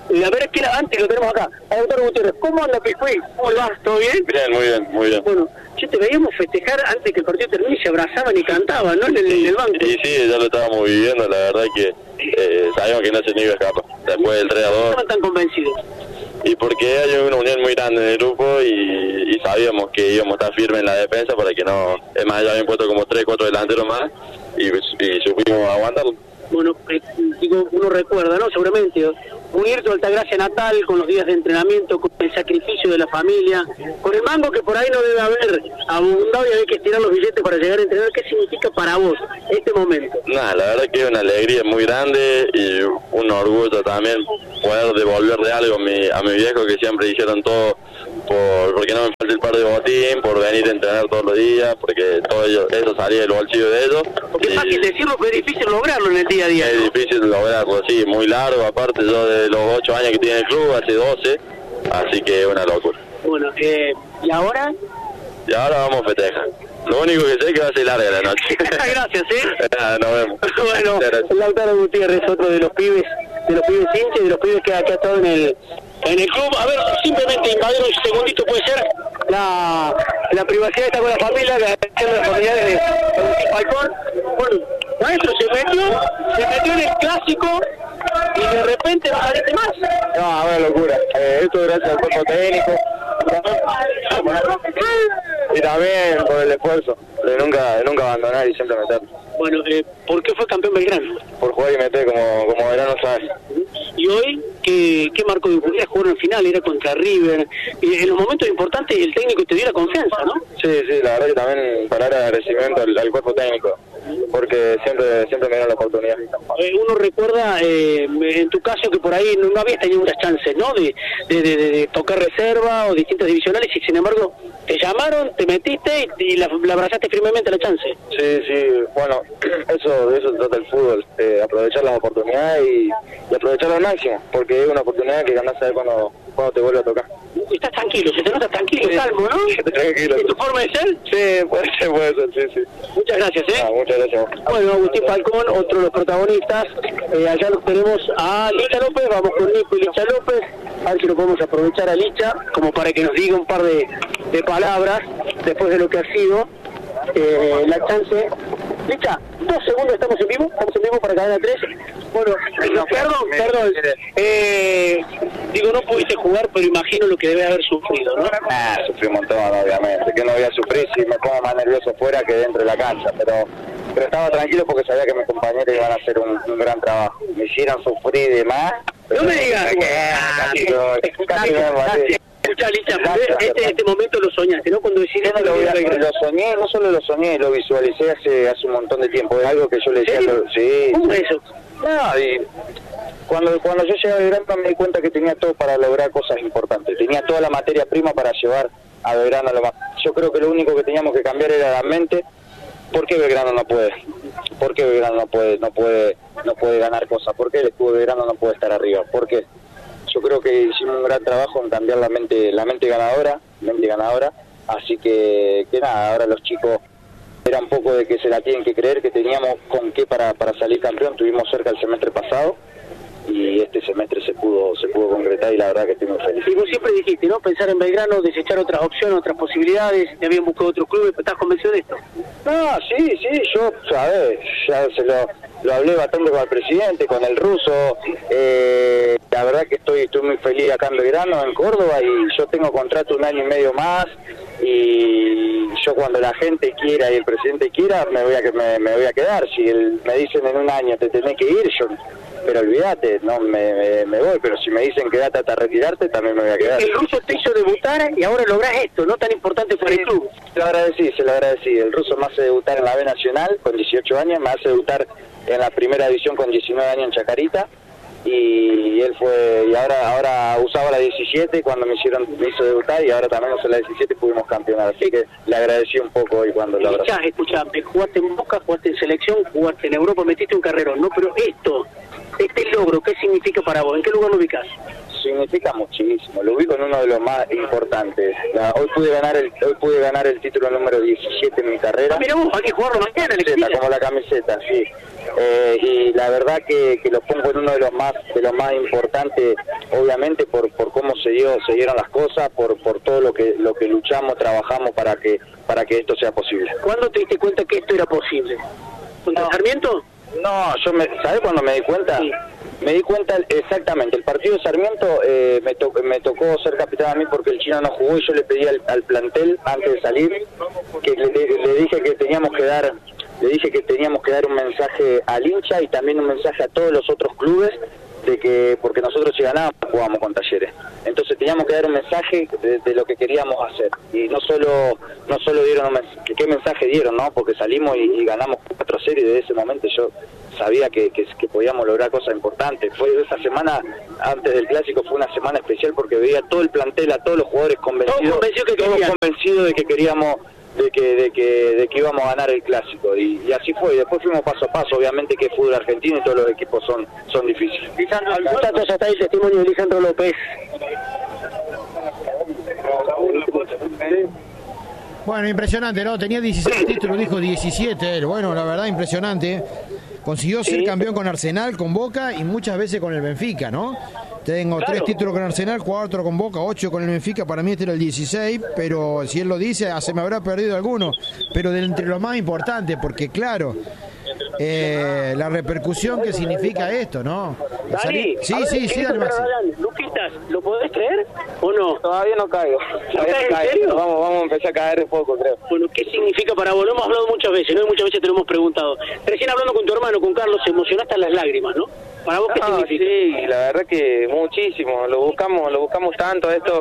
Eh, a ver, que antes lo tenemos acá. Lautaro Gutiérrez, ¿cómo anda Piscuí? ¿Cómo le va? ¿Todo bien? Bien, muy bien, muy bien. Bueno, yo te veíamos festejar antes que el partido termine y se abrazaban y cantaban, ¿no? En el, en el banco. Y sí, ya lo estábamos viviendo, la verdad que eh, sabíamos que no se nos iba a escapar. Después del tres a dos. ¿Cómo estaban tan convencidos? Y porque hay una unión muy grande en el grupo y, y sabíamos que íbamos a estar firmes en la defensa para que no... Es más, ya habían puesto como tres, cuatro delanteros más y, y supimos aguantarlo. Bueno, eh, digo, uno recuerda, ¿no? Seguramente, unir tu Altagracia natal con los días de entrenamiento, con el sacrificio de la familia, con el mango que por ahí no debe haber abundado y hay que estirar los billetes para llegar a entrenar. ¿Qué significa para vos este momento? Nada, la verdad que es una alegría muy grande y un orgullo también poder devolverle algo a mi, a mi viejo, que siempre hicieron todo por, porque no me falta el par de botín, por venir a entrenar todos los días, porque todo ello, eso salía del bolsillo de ellos. Porque es fácil decirlo, pero es difícil lograrlo en el día a día. Es difícil lograrlo, sí, muy largo, aparte yo de los ocho años que tiene el club, hace doce, así que es una locura. Bueno, eh, ¿y ahora? Y ahora vamos a festejar. Lo único que sé es que va a ser larga la noche. Gracias, ¿eh? Nada, nos vemos. Bueno, Lautaro Gutiérrez, otro de los pibes, de los pibes hinchas y de los pibes que, que ha estado en el en el club. A ver, simplemente invadir un segundito, puede ser la, la privacidad está con la familia, la atención de las familiares de Agustín Falcón. Bueno, maestro, se metió, se metió en el clásico y de repente no saliste más. No, una locura. Eh, esto gracias al cuerpo técnico. Y también por el esfuerzo de nunca, de nunca abandonar y siempre meter. Bueno, eh, ¿por qué fue campeón Belgrano? Por jugar y meter como, como Belgrano sabe. Y hoy, ¿qué, qué marcó de jugar? Jugaron en final, era contra River. Y en los momentos importantes el técnico te dio la confianza, ¿no? Sí, sí, la verdad que también parar agradecimiento al, al cuerpo técnico, porque siempre siempre me dieron la oportunidad. Eh, uno recuerda, eh, en tu caso, que por ahí no, no habías tenido muchas chances, ¿no? De, de, de, de tocar reserva o distintas divisionales y sin embargo te llamaron, te metiste y, y la, la abrazaste firmemente la chance. Sí, sí, bueno, eso de eso se trata el fútbol, eh, aprovechar las oportunidades y, y aprovecharlo al máximo, porque es una oportunidad que andás a ver cuando, cuando te vuelve a tocar. Estás tranquilo, se te nota tranquilo, sí, calmo, ¿no? Tranquilo. ¿Es tu forma de ser? Sí, puede ser, puede ser, sí, sí. Muchas gracias, ¿eh? Ah, muchas gracias. Bueno, Agustín Falcón, otro de los protagonistas. Eh, allá nos tenemos a Licha López, vamos con Nico y Licha López. A ver si lo podemos aprovechar a Licha, como para que nos diga un par de, de palabras después de lo que ha sido eh, la chance. Licha, dos segundos, estamos en vivo, estamos en vivo para Cadena tres. Bueno, perdón, perdón. Eh, digo, no pudiste jugar, pero imagino lo que debe haber sufrido, ¿no? Ah, sufrí un montón, obviamente. Que no voy a sufrir si me pongo más nervioso fuera que dentro de la cancha, pero pero estaba tranquilo porque sabía que mis compañeros iban a hacer un, un gran trabajo. Me hicieron sufrir de más. No me digas. Casi, casi, casi me morí. Escucha, Licha, este, este momento lo soñaste, ¿no? Cuando decidiste lo, lo soñé, no solo lo soñé, lo visualicé hace hace un montón de tiempo. Es algo que yo le decía. ¿Serio? Lo, sí. ¿Cómo es eso? No, y cuando, cuando yo llegué a Belgrano me di cuenta que tenía todo para lograr cosas importantes. Tenía toda la materia prima para llevar a Belgrano a lo más. Yo creo que lo único que teníamos que cambiar era la mente. ¿Por qué Belgrano no puede? ¿Por qué Belgrano no puede, no puede, no puede ganar cosas? ¿Por qué el escudo de Belgrano no puede estar arriba? ¿Por qué? Yo creo que hicimos un gran trabajo en cambiar la mente, la mente ganadora, mente ganadora. Así que, que nada, ahora los chicos era un poco de que se la tienen que creer, que teníamos con qué para, para salir campeón. Tuvimos cerca el semestre pasado y este semestre se pudo se pudo concretar y la verdad que estoy muy feliz. Y vos siempre dijiste, ¿no? Pensar en Belgrano, desechar otras opciones, otras posibilidades, te habían buscado otros clubes, ¿estás convencido de esto? No, sí, sí, yo, sabes, ya se lo, lo hablé bastante con el presidente, con el ruso, eh, la verdad que estoy estoy muy feliz acá en Belgrano, en Córdoba, y yo tengo contrato un año y medio más, y yo cuando la gente quiera y el presidente quiera, me voy a, me, me voy a quedar. Si el, me dicen en un año te tenés que ir, yo... Pero olvídate, no me, me, me voy, pero si me dicen quedate hasta retirarte, también me voy a quedar. El ruso te hizo debutar y ahora lográs esto, ¿no? Tan importante para el club. Se lo agradecí, se lo agradecí. El ruso me hace debutar en la B Nacional con dieciocho años, me hace debutar en la primera división con diecinueve años en Chacarita. Y él fue, y ahora ahora usaba la diecisiete cuando me hicieron me hizo debutar, y ahora también usé la diecisiete y pudimos campeonar, así que le agradecí un poco hoy cuando lo abracé. Escuchá, jugaste en Boca, jugaste en selección, jugaste en Europa, metiste un carrerón, ¿no? Pero esto, este logro, ¿qué significa para vos? ¿En qué lugar lo ubicás? Significa muchísimo, lo ubico en uno de los más importantes. La, hoy pude ganar el hoy pude ganar el título número diecisiete en mi carrera. Ah, mira vos, hay que jugarlo mañana, camiseta, como la camiseta, sí. eh, y la verdad que, que lo pongo en uno de los más de los más importantes, obviamente por por cómo se dio se dieron las cosas, por por todo lo que lo que luchamos, trabajamos para que para que esto sea posible. ¿Cuándo te diste cuenta que esto era posible? ¿Contra No. Sarmiento? No, yo me, ¿sabés cuándo me di cuenta? Sí. Me di cuenta exactamente, el partido de Sarmiento eh, me, to, me tocó ser capitán a mí porque el chino no jugó y yo le pedí al, al plantel antes de salir que le, le, le dije que teníamos que dar le dije que teníamos que dar un mensaje al hincha y también un mensaje a todos los otros clubes de que porque nosotros si ganábamos jugábamos con Talleres, entonces teníamos que dar un mensaje de, de lo que queríamos hacer y no solo no solo dieron un mensaje, qué mensaje dieron, ¿no? Porque salimos y, y ganamos cuatro cero y desde ese momento yo sabía que, que, que podíamos lograr cosas importantes. Fue esa semana antes del clásico fue una semana especial porque veía todo el plantel, a todos los jugadores convencidos, convencido que todos convencidos de que queríamos de que de que de que íbamos a ganar el clásico y, y así fue y después fuimos paso a paso, obviamente que el fútbol argentino y todos los equipos son son difíciles. Muchachos, ya está el testimonio de Lisandro López. Bueno, impresionante, ¿no? Tenía dieciséis títulos, dijo diecisiete él. Bueno, la verdad, impresionante. Consiguió ser Sí. campeón con Arsenal, con Boca y muchas veces con el Benfica, ¿no? Tengo Claro. tres títulos con Arsenal, cuatro con Boca, ocho con el Benfica. Para mí este era el dieciséis, pero si él lo dice, ah, se me habrá perdido alguno. Pero de entre los más importantes, porque claro, eh, la repercusión que significa esto, ¿no? Dani, Salir- Sí, a ver, sí, ¿qué sí, hizo dale, Maxi. Ferrarán? Luquitas, ¿lo podés creer o no? Todavía no caigo. Todavía ¿Estás no en caigo. serio? Vamos, vamos a empezar a caer de poco, creo. Bueno, ¿qué significa para vos? Lo hemos hablado muchas veces, ¿no? Y muchas veces te lo hemos preguntado. Recién hablando con tu hermano, con Carlos, se emocionaste a las lágrimas, ¿no? ¿Para vos qué No, significa? sí, la verdad que muchísimo, lo buscamos, lo buscamos tanto, esto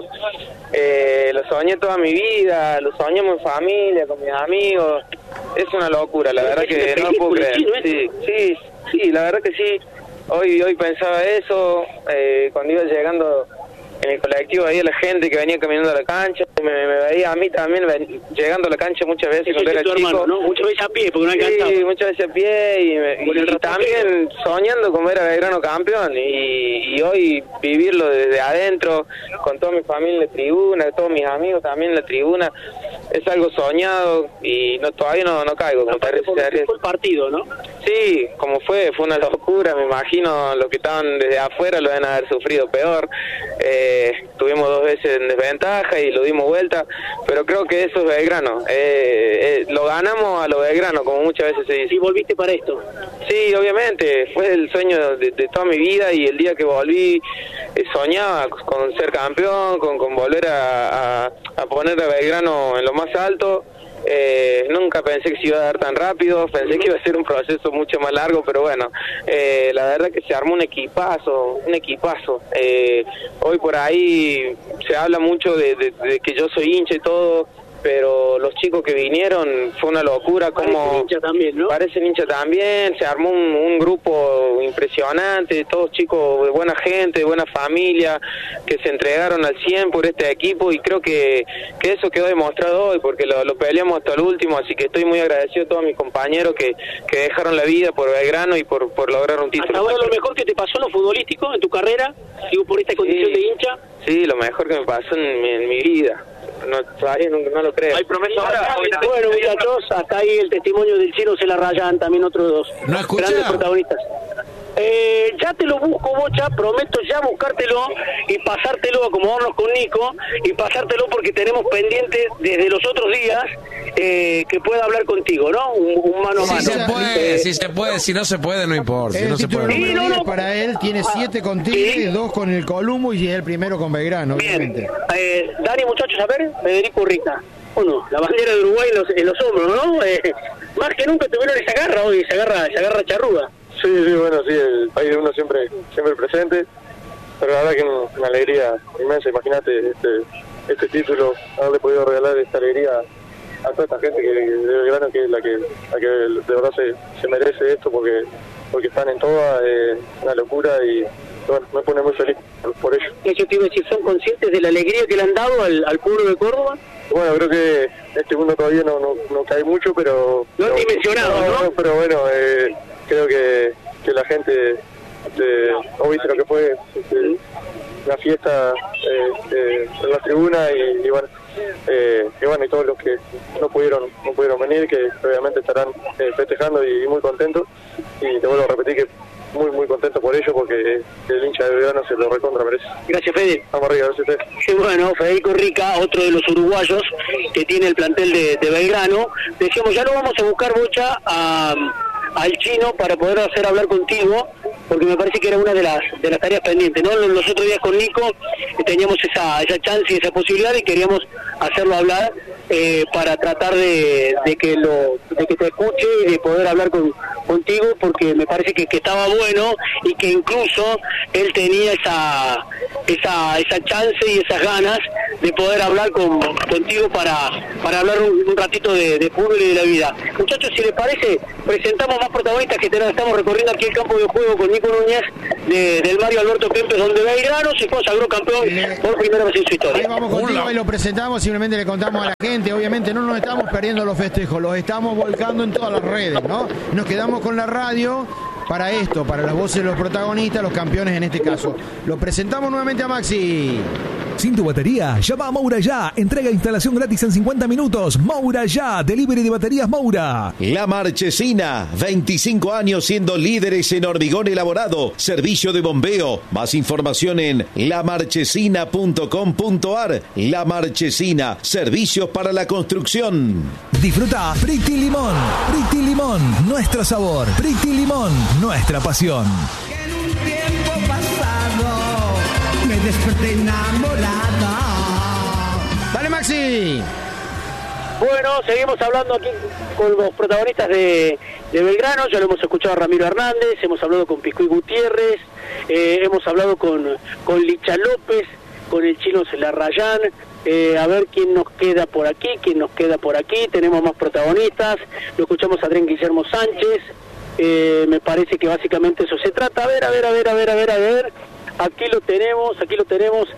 eh, lo soñé toda mi vida, lo soñamos en familia, con mis amigos, es una locura, la verdad que no lo puedo creer. Sí, sí, sí, la verdad que sí, hoy hoy pensaba eso, eh, cuando iba llegando en el colectivo veía a la gente que venía caminando a la cancha, me, me veía a mí también ven, llegando a la cancha muchas veces cuando era tu chico. hermano, ¿no? Muchas veces a pie, porque no alcanzaba. Sí, muchas veces a pie y, me- y- y también soñando con ver a Belgrano campeón y, y hoy vivirlo desde adentro, con toda mi familia en la tribuna, todos mis amigos también en la tribuna, es algo soñado y no todavía no, no caigo. Como parece ser. Fue el partido, ¿no? Sí, como fue, fue una locura, me imagino los que estaban desde afuera lo deben haber sufrido peor. Eh, tuvimos dos veces en desventaja y lo dimos vuelta, pero creo que eso es Belgrano. Eh, eh, lo ganamos a lo Belgrano, como muchas veces se dice. ¿Y volviste para esto? Sí, obviamente, fue el sueño de, de toda mi vida y el día que volví eh, soñaba con ser campeón, con, con volver a, a, a poner a Belgrano en lo más alto. Eh, nunca pensé que se iba a dar tan rápido, pensé que iba a ser un proceso mucho más largo, pero bueno, eh, la verdad que se armó un equipazo, un equipazo. Eh, hoy por ahí se habla mucho de, de, de que yo soy hincha y todo, pero los chicos que vinieron fue una locura, como Parecen hincha también, ¿no? parecen hincha también, se armó un, un grupo impresionante, todos chicos de buena gente, de buena familia, que se entregaron al cien por este equipo y creo que, que eso quedó demostrado hoy, porque lo, lo peleamos hasta el último, así que estoy muy agradecido a todos mis compañeros que, que dejaron la vida por Belgrano y por, por lograr un título. ¿Hasta ahora lo mejor que te pasó en lo futbolístico, en tu carrera? Digo, por esta condición de hincha. Sí, lo mejor que me pasó en mi, en mi vida. No, todavía no, no lo creo. ¿Hay promesa ahora? Bueno, muchachos, hasta ahí el testimonio del Chino Se La Rayan, también otros dos ¿No escucha? grandes protagonistas. Eh, ya te lo busco, Bocha, prometo ya buscártelo y pasártelo, acomodarnos con Nico y pasártelo porque tenemos pendiente desde los otros días eh, que pueda hablar contigo, ¿no? Un, un mano a mano. Si se puede, Eh, si se puede, si no se puede, no importa. Si El no se título puede. número Sí, no, diez no. para él, tiene siete con Tigre, dos con el Columbo y es el primero con Belgrano, obviamente. Eh, Dani, muchachos, a ver, Federico Urrica. Bueno, la bandera de Uruguay en los, en los hombros, ¿no? Eh, más que nunca tuvieron esa garra hoy, esa garra, esa garra charruda. Sí, sí, bueno, sí, el país de uno siempre siempre presente, pero la verdad que una, una alegría inmensa, imagínate este, este título, haberle podido regalar esta alegría a toda esta gente que, que de Belgrano, que es la que, la que de verdad se, se merece esto, porque porque están en toda, eh, una locura y bueno, me pone muy feliz por, por ello. Eso te iba a decir, ¿son conscientes de la alegría que le han dado al, al pueblo de Córdoba? Bueno, creo que este mundo todavía no, no, no cae mucho, pero... No es dimensionado, ¿no? Pero bueno, eh, creo que, que la gente, este, o viste lo que fue este, la fiesta eh, eh, en la tribuna y, y bueno, eh, y bueno, y todos los que no pudieron no pudieron venir, que obviamente estarán eh, festejando y, y muy contentos, y te vuelvo a repetir que muy muy contento por ello, porque el hincha de Belgrano se lo recontra merece. Gracias, Fede. Vamos arriba, gracias a usted. Sí, bueno, Federico Rica, otro de los uruguayos que tiene el plantel de, de Belgrano. Decíamos, ya lo vamos a buscar, Bocha, a, al chino para poder hacer hablar contigo, porque me parece que era una de las de las tareas pendientes, ¿no? Los otros días con Nico eh, teníamos esa esa chance y esa posibilidad y queríamos hacerlo hablar eh, para tratar de, de que lo de que te escuche y de poder hablar con contigo, porque me parece que, que estaba bueno y que incluso él tenía esa esa esa chance y esas ganas de poder hablar con contigo para para hablar un, un ratito de, de fútbol y de la vida. Muchachos, si les parece, presentamos más protagonistas que tenemos. Estamos recorriendo aquí el campo de juego con Nico Núñez de, del Mario Alberto Kempes, donde Belgrano se consagró campeón por primera vez en su historia. Ahí vamos contigo y lo presentamos, simplemente le contamos a la gente. Obviamente no nos estamos perdiendo los festejos, los estamos volcando en todas las redes, ¿no? Nos quedamos con la radio para esto, para las voces de los protagonistas, los campeones en este caso. Lo presentamos nuevamente a Maxi. Sin tu batería, llama a Moura Ya. Entrega e instalación gratis en cincuenta minutos. Moura Ya, delivery de baterías Moura. La Marchesina, veinticinco años siendo líderes en hormigón elaborado, servicio de bombeo. Más información en la marchesina punto com punto ar. La Marchesina, servicios para la construcción. Disfruta Pretty Limón. Pretty Limón, nuestro sabor. Pretty Limón, nuestra pasión. En un tiempo pasado me desperté enamorada. Dale, Maxi. Bueno, seguimos hablando aquí con los protagonistas de, de Belgrano. Ya lo hemos escuchado a Ramiro Hernández, hemos hablado con Piscuy Gutiérrez, eh, hemos hablado con, con Licha López, con el chino Celarrayán. Eh, a ver quién nos queda por aquí, quién nos queda por aquí. Tenemos más protagonistas. Lo escuchamos a Adrián Guillermo Sánchez. Eh, me parece que básicamente eso se trata. A ver, a ver, a ver, a ver, a ver, a ver. Aquí lo tenemos, aquí lo tenemos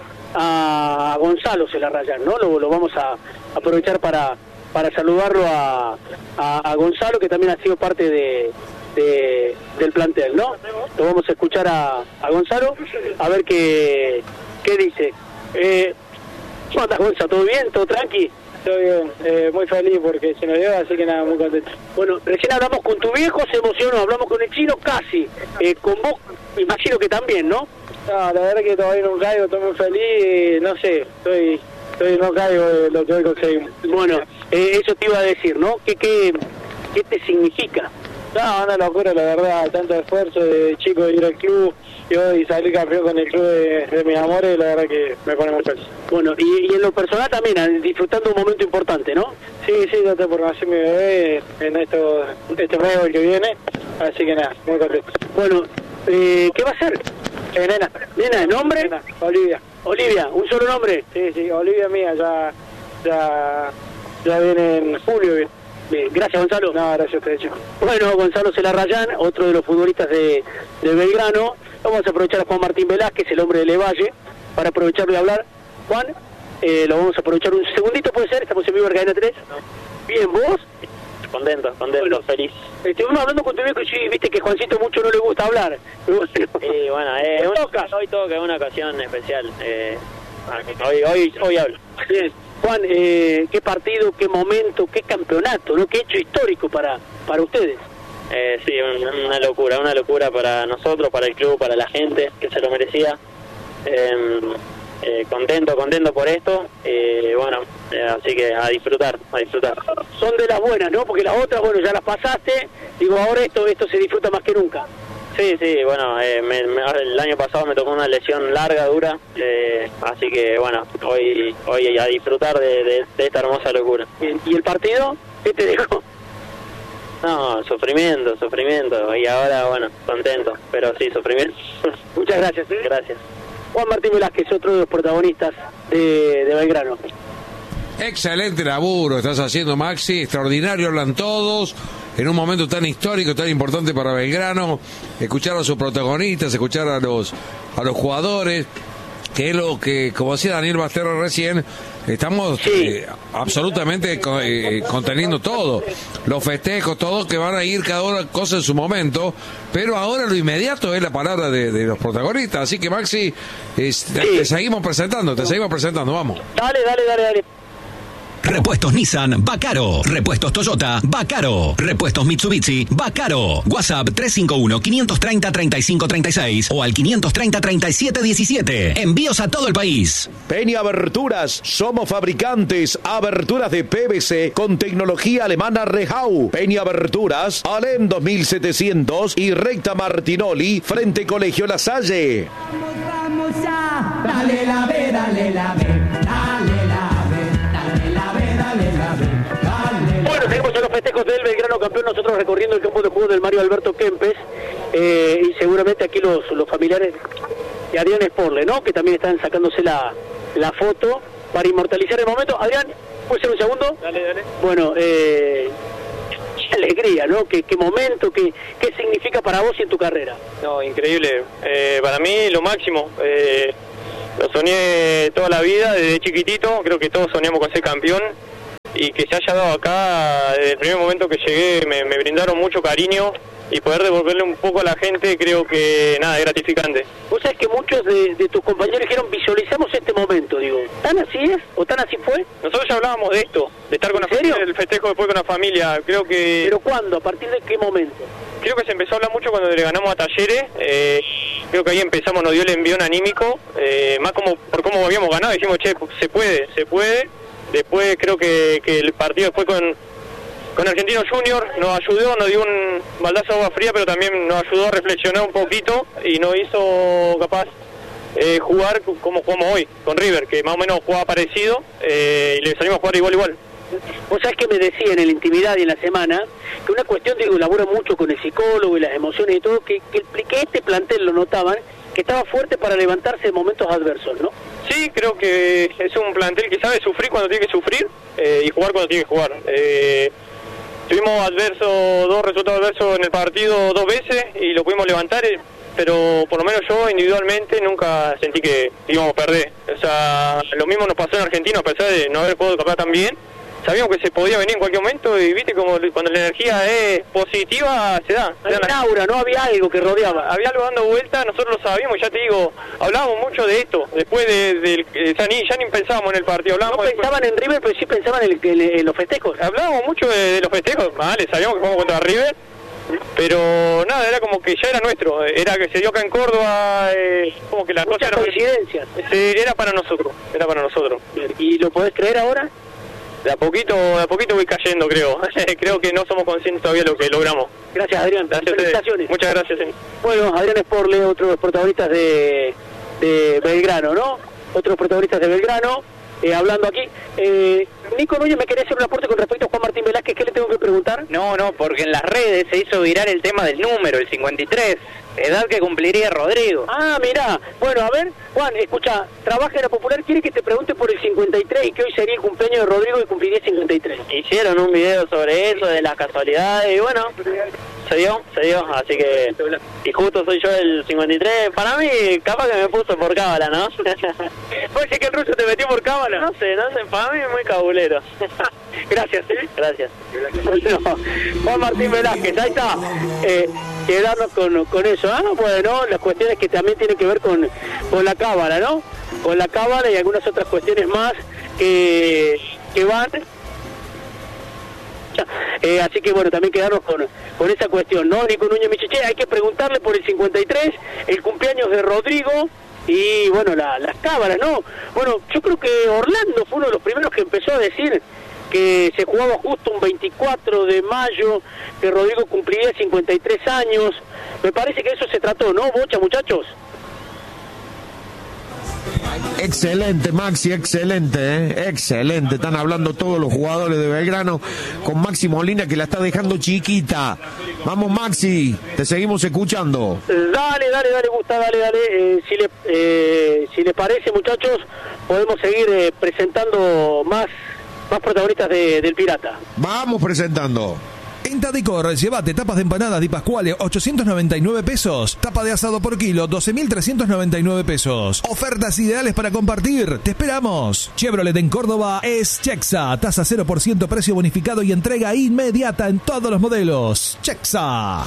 a Gonzalo Celarrayán, ¿no? Lo, lo vamos a aprovechar para, para saludarlo a, a, a Gonzalo, que también ha sido parte de, de del plantel, ¿no? Lo vamos a escuchar a, a Gonzalo, a ver qué, qué dice. Eh, ¿Cómo andas, Gonzalo? ¿Todo bien? ¿Todo tranqui? Todo bien, eh, muy feliz porque se nos dio, así que nada, muy contento. Bueno, recién hablamos con tu viejo, se emocionó, hablamos con el chino casi, eh, con vos me imagino que también, ¿no? No, la verdad que todavía no caigo, estoy muy feliz, no sé, estoy, estoy no caigo de lo que hoy conseguimos. Bueno, eh, eso te iba a decir, ¿no? ¿Qué, qué, qué te significa? No, una locura, la verdad, tanto esfuerzo de chico de ir al club y hoy salir campeón con el club de, de mis amores, la verdad que me pone muy feliz. Bueno, y, y en lo personal también, disfrutando un momento importante, ¿no? Sí, sí, ya estoy por nacer mi bebé en esto, este mes el que viene, así que nada, muy contento. Bueno, eh, ¿qué va a ser? Eh, nena. ¿Nena, nombre? Nena, Olivia. Olivia, ¿un solo nombre? Sí, sí, Olivia mía, ya, ya, ya viene en julio, bien. Bien, gracias, Gonzalo. No, gracias a ustedes, chicos. Bueno, Gonzalo Celarrayán, otro de los futbolistas de, de Belgrano. Vamos a aprovechar a Juan Martín Velázquez, el hombre de Levalle, para aprovecharlo y hablar. Juan, eh, lo vamos a aprovechar un segundito, ¿puede ser? Estamos en vivo en Cadena tres. Bien, ¿vos? Contento, contento, bueno, feliz. Estuvimos hablando con tu viejo y sí, viste que Juancito mucho no le gusta hablar. Pero bueno, y bueno, eh, hoy un, toca. Hoy toca, es una ocasión especial. Eh, hoy, hoy, hoy hablo. Bien. Juan, eh, qué partido, qué momento, qué campeonato, ¿no? Qué hecho histórico para para ustedes. Eh, sí, una, una locura, una locura para nosotros, para el club, para la gente que se lo merecía. Eh, eh, contento, contento por esto. Eh, bueno, eh, así que a disfrutar, a disfrutar. Son de las buenas, ¿no? Porque las otras, bueno, ya las pasaste. Digo, ahora esto esto se disfruta más que nunca. Sí, sí, bueno, eh, me, me, el año pasado me tocó una lesión larga, dura, eh, así que bueno, hoy hoy a disfrutar de, de, de esta hermosa locura. Bien. ¿Y el partido? ¿Qué te dejó? No, sufrimiento, sufrimiento, y ahora, bueno, contento, pero sí, sufrimiento. Muchas gracias. ¿eh? Gracias. Juan Martín Velázquez, otro de los protagonistas de, de Belgrano. Excelente laburo estás haciendo, Maxi, extraordinario, hablan todos. En un momento tan histórico, tan importante para Belgrano, escuchar a sus protagonistas, escuchar a los a los jugadores, que es lo que, como decía Daniel Basterra recién, estamos sí. eh, absolutamente eh, conteniendo todo, los festejos, todo, que van a ir cada una cosa en su momento, pero ahora lo inmediato es la palabra de, de los protagonistas, así que Maxi, es, sí. te, te seguimos presentando, te seguimos presentando, vamos. Dale, dale, dale, dale. Repuestos Nissan, va caro. Repuestos Toyota, va caro. Repuestos Mitsubishi, va caro. WhatsApp tres cinco uno, cinco tres cero, tres cinco tres seis o al quinientos treinta, treinta y siete diecisiete. Envíos a todo el país. Peña Aberturas, somos fabricantes aberturas de P V C con tecnología alemana Rehau. Peña Aberturas, Alem dos mil setecientos y recta Martinoli, frente Colegio La Salle. Vamos a, dale la ve, dale la ve, dale la ve, dale la ve, dale la ve, dale la. Bueno, seguimos en los festejos del Belgrano campeón, nosotros recorriendo el campo de juego del Mario Alberto Kempes, eh, y seguramente aquí los, los familiares de Adrián Sporle, ¿no? Que también están sacándose la, la foto para inmortalizar el momento. Adrián, ¿puede ser un segundo? Dale, dale. Bueno, eh... qué alegría, ¿no? ¿Qué, qué momento, qué, qué significa para vos y en tu carrera? No, increíble. Eh, para mí lo máximo. Eh, lo soñé toda la vida, desde chiquitito. Creo que todos soñamos con ser campeón. Y que se haya dado acá, desde el primer momento que llegué, me, me brindaron mucho cariño. Y poder devolverle un poco a la gente, creo que, nada, es gratificante. Vos sabés que muchos de, de tus compañeros dijeron, visualizamos este momento, digo, ¿tan así es? ¿O tan así fue? Nosotros ya hablábamos de esto, de estar con la familia, el festejo después con la familia, creo que... ¿Pero cuándo? ¿A partir de qué momento? Creo que se empezó a hablar mucho cuando le ganamos a Talleres, eh, creo que ahí empezamos, nos dio el envión anímico, eh, más como por cómo habíamos ganado, dijimos, che, se puede, se puede. Después creo que, que el partido fue con... Con Argentino Junior nos ayudó, nos dio un baldazo de agua fría, pero también nos ayudó a reflexionar un poquito y nos hizo capaz eh, jugar como jugamos hoy, con River, que más o menos jugaba parecido, eh, y le salimos a jugar igual igual. Vos sabés que me decían en la intimidad y en la semana que una cuestión, digo, labura mucho con el psicólogo y las emociones y todo, que, que, que este plantel lo notaban, que estaba fuerte para levantarse en momentos adversos, ¿no? Sí, creo que es un plantel que sabe sufrir cuando tiene que sufrir eh, y jugar cuando tiene que jugar. Eh, Tuvimos adverso, dos resultados adversos en el partido dos veces y lo pudimos levantar, pero por lo menos yo individualmente nunca sentí que íbamos a perder. O sea, lo mismo nos pasó en Argentina, a pesar de no haber jugado capaz tan bien. Sabíamos que se podía venir en cualquier momento y viste como cuando la energía es positiva se da. Había un aura, no había algo que rodeaba. Había algo dando vuelta, nosotros lo sabíamos, ya te digo, hablábamos mucho de esto. Después de, de, de ya, ni, ya ni pensábamos en el partido. Hablábamos no pensaban después. En River, pero sí pensaban en, el, en, en los festejos. Hablábamos mucho de, de los festejos, vale, sabíamos que jugamos contra River. Pero nada, era como que ya era nuestro, era que se dio acá en Córdoba, eh, como que la Muchas cosa coincidencias. Era, eh, era para nosotros, era para nosotros. ¿Y lo podés creer ahora? De a poquito, de a poquito voy cayendo, creo. Creo que no somos conscientes todavía de lo que logramos. Gracias, Adrián. Gracias, felicitaciones. Muchas gracias. Bueno, Adrián Sporle, otro de los protagonistas de, de Belgrano, ¿no? Otros protagonistas de Belgrano, eh, hablando aquí. Eh, Nico Núñez, me quería hacer un aporte con respecto a Juan Martín Velázquez. ¿Qué le tengo que preguntar? No, no, porque en las redes se hizo viral el tema del número, el cincuenta y tres. Edad que cumpliría Rodrigo. Ah, mirá. Bueno, a ver, Juan, escucha, trabaja en la Popular, quiere que te pregunte por el cincuenta y tres y que hoy sería el cumpleaños de Rodrigo y cumpliría cincuenta y tres. Hicieron un video sobre eso, de las casualidades, y bueno, se dio, se dio, así que... Y justo soy yo el cincuenta y tres, para mí, capaz que me puso por cábala, ¿no? Oye, que el ruso te metió por cábala. No sé, no sé, para mí es muy cabulero. Gracias, ¿eh? Gracias. No, Juan Martín Velázquez, ahí está. Eh, quedarnos con, con eso, ¿ah? Bueno, las cuestiones que también tienen que ver con, con la cábala, ¿no? Con la cábala y algunas otras cuestiones más que, que van. Eh, así que bueno, también quedarnos con, con esa cuestión, ¿no? Nico Núñez Michiché, hay que preguntarle por el cincuenta y tres, el cumpleaños de Rodrigo y bueno, la, las cábalas, ¿no? Bueno, yo creo que Orlando fue uno de los primeros que empezó a decir que se jugaba justo un veinticuatro de mayo, que Rodrigo cumpliría cincuenta y tres años. Me parece que eso se trató, ¿no, Bocha, muchachos? Excelente, Maxi, excelente, ¿eh? Excelente. Están hablando todos los jugadores de Belgrano con Maxi Molina, que la está dejando chiquita. Vamos, Maxi, te seguimos escuchando. Dale, dale, dale, Gusta, dale, dale. Eh, si, le, eh, si les parece, muchachos, podemos seguir eh, presentando más, más protagonistas de, del Pirata. Vamos presentando. En Tadicor, llévate tapas de empanadas Di Pasquale, ochocientos noventa y nueve pesos. Tapa de asado por kilo, doce mil trescientos noventa y nueve pesos. Ofertas ideales para compartir. Te esperamos. Chevrolet en Córdoba es Chexa. Tasa cero por ciento, precio bonificado y entrega inmediata en todos los modelos. Chexa.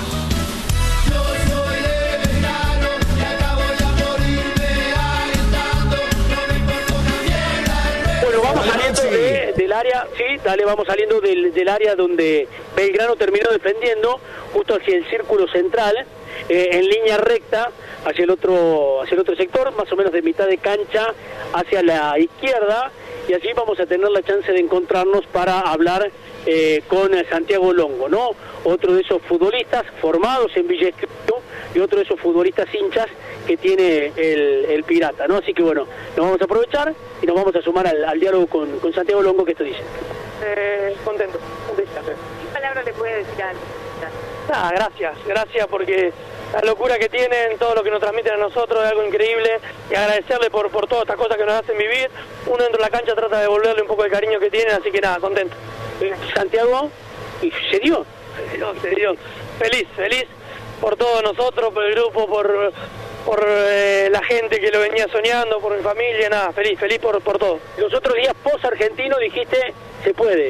Bueno, vamos saliendo de, de la área, sí, dale, vamos saliendo del, del área donde Belgrano terminó defendiendo, justo hacia el círculo central, eh, en línea recta, hacia el otro hacia el otro sector, más o menos de mitad de cancha hacia la izquierda, y allí vamos a tener la chance de encontrarnos para hablar eh, con Santiago Longo, ¿no? Otro de esos futbolistas formados en Villa Escrito y otro de esos futbolistas hinchas que tiene el, el Pirata, ¿no? Así que bueno, nos vamos a aprovechar y nos vamos a sumar al, al diálogo con, con Santiago Longo, que esto dice. Eh, contento. ¿Qué palabra le puede decir a Ah, gracias, gracias porque la locura que tienen, todo lo que nos transmiten a nosotros es algo increíble, y agradecerle por, por todas estas cosas que nos hacen vivir. Uno dentro de la cancha trata de devolverle un poco el cariño que tienen, así que nada, contento. Santiago, ¿y se dio? No, se dio. Feliz, feliz por todos nosotros, por el grupo, por, por eh, la gente que lo venía soñando, por mi familia, nada, feliz, feliz por, por todo. Los otros días post argentino dijiste, se puede.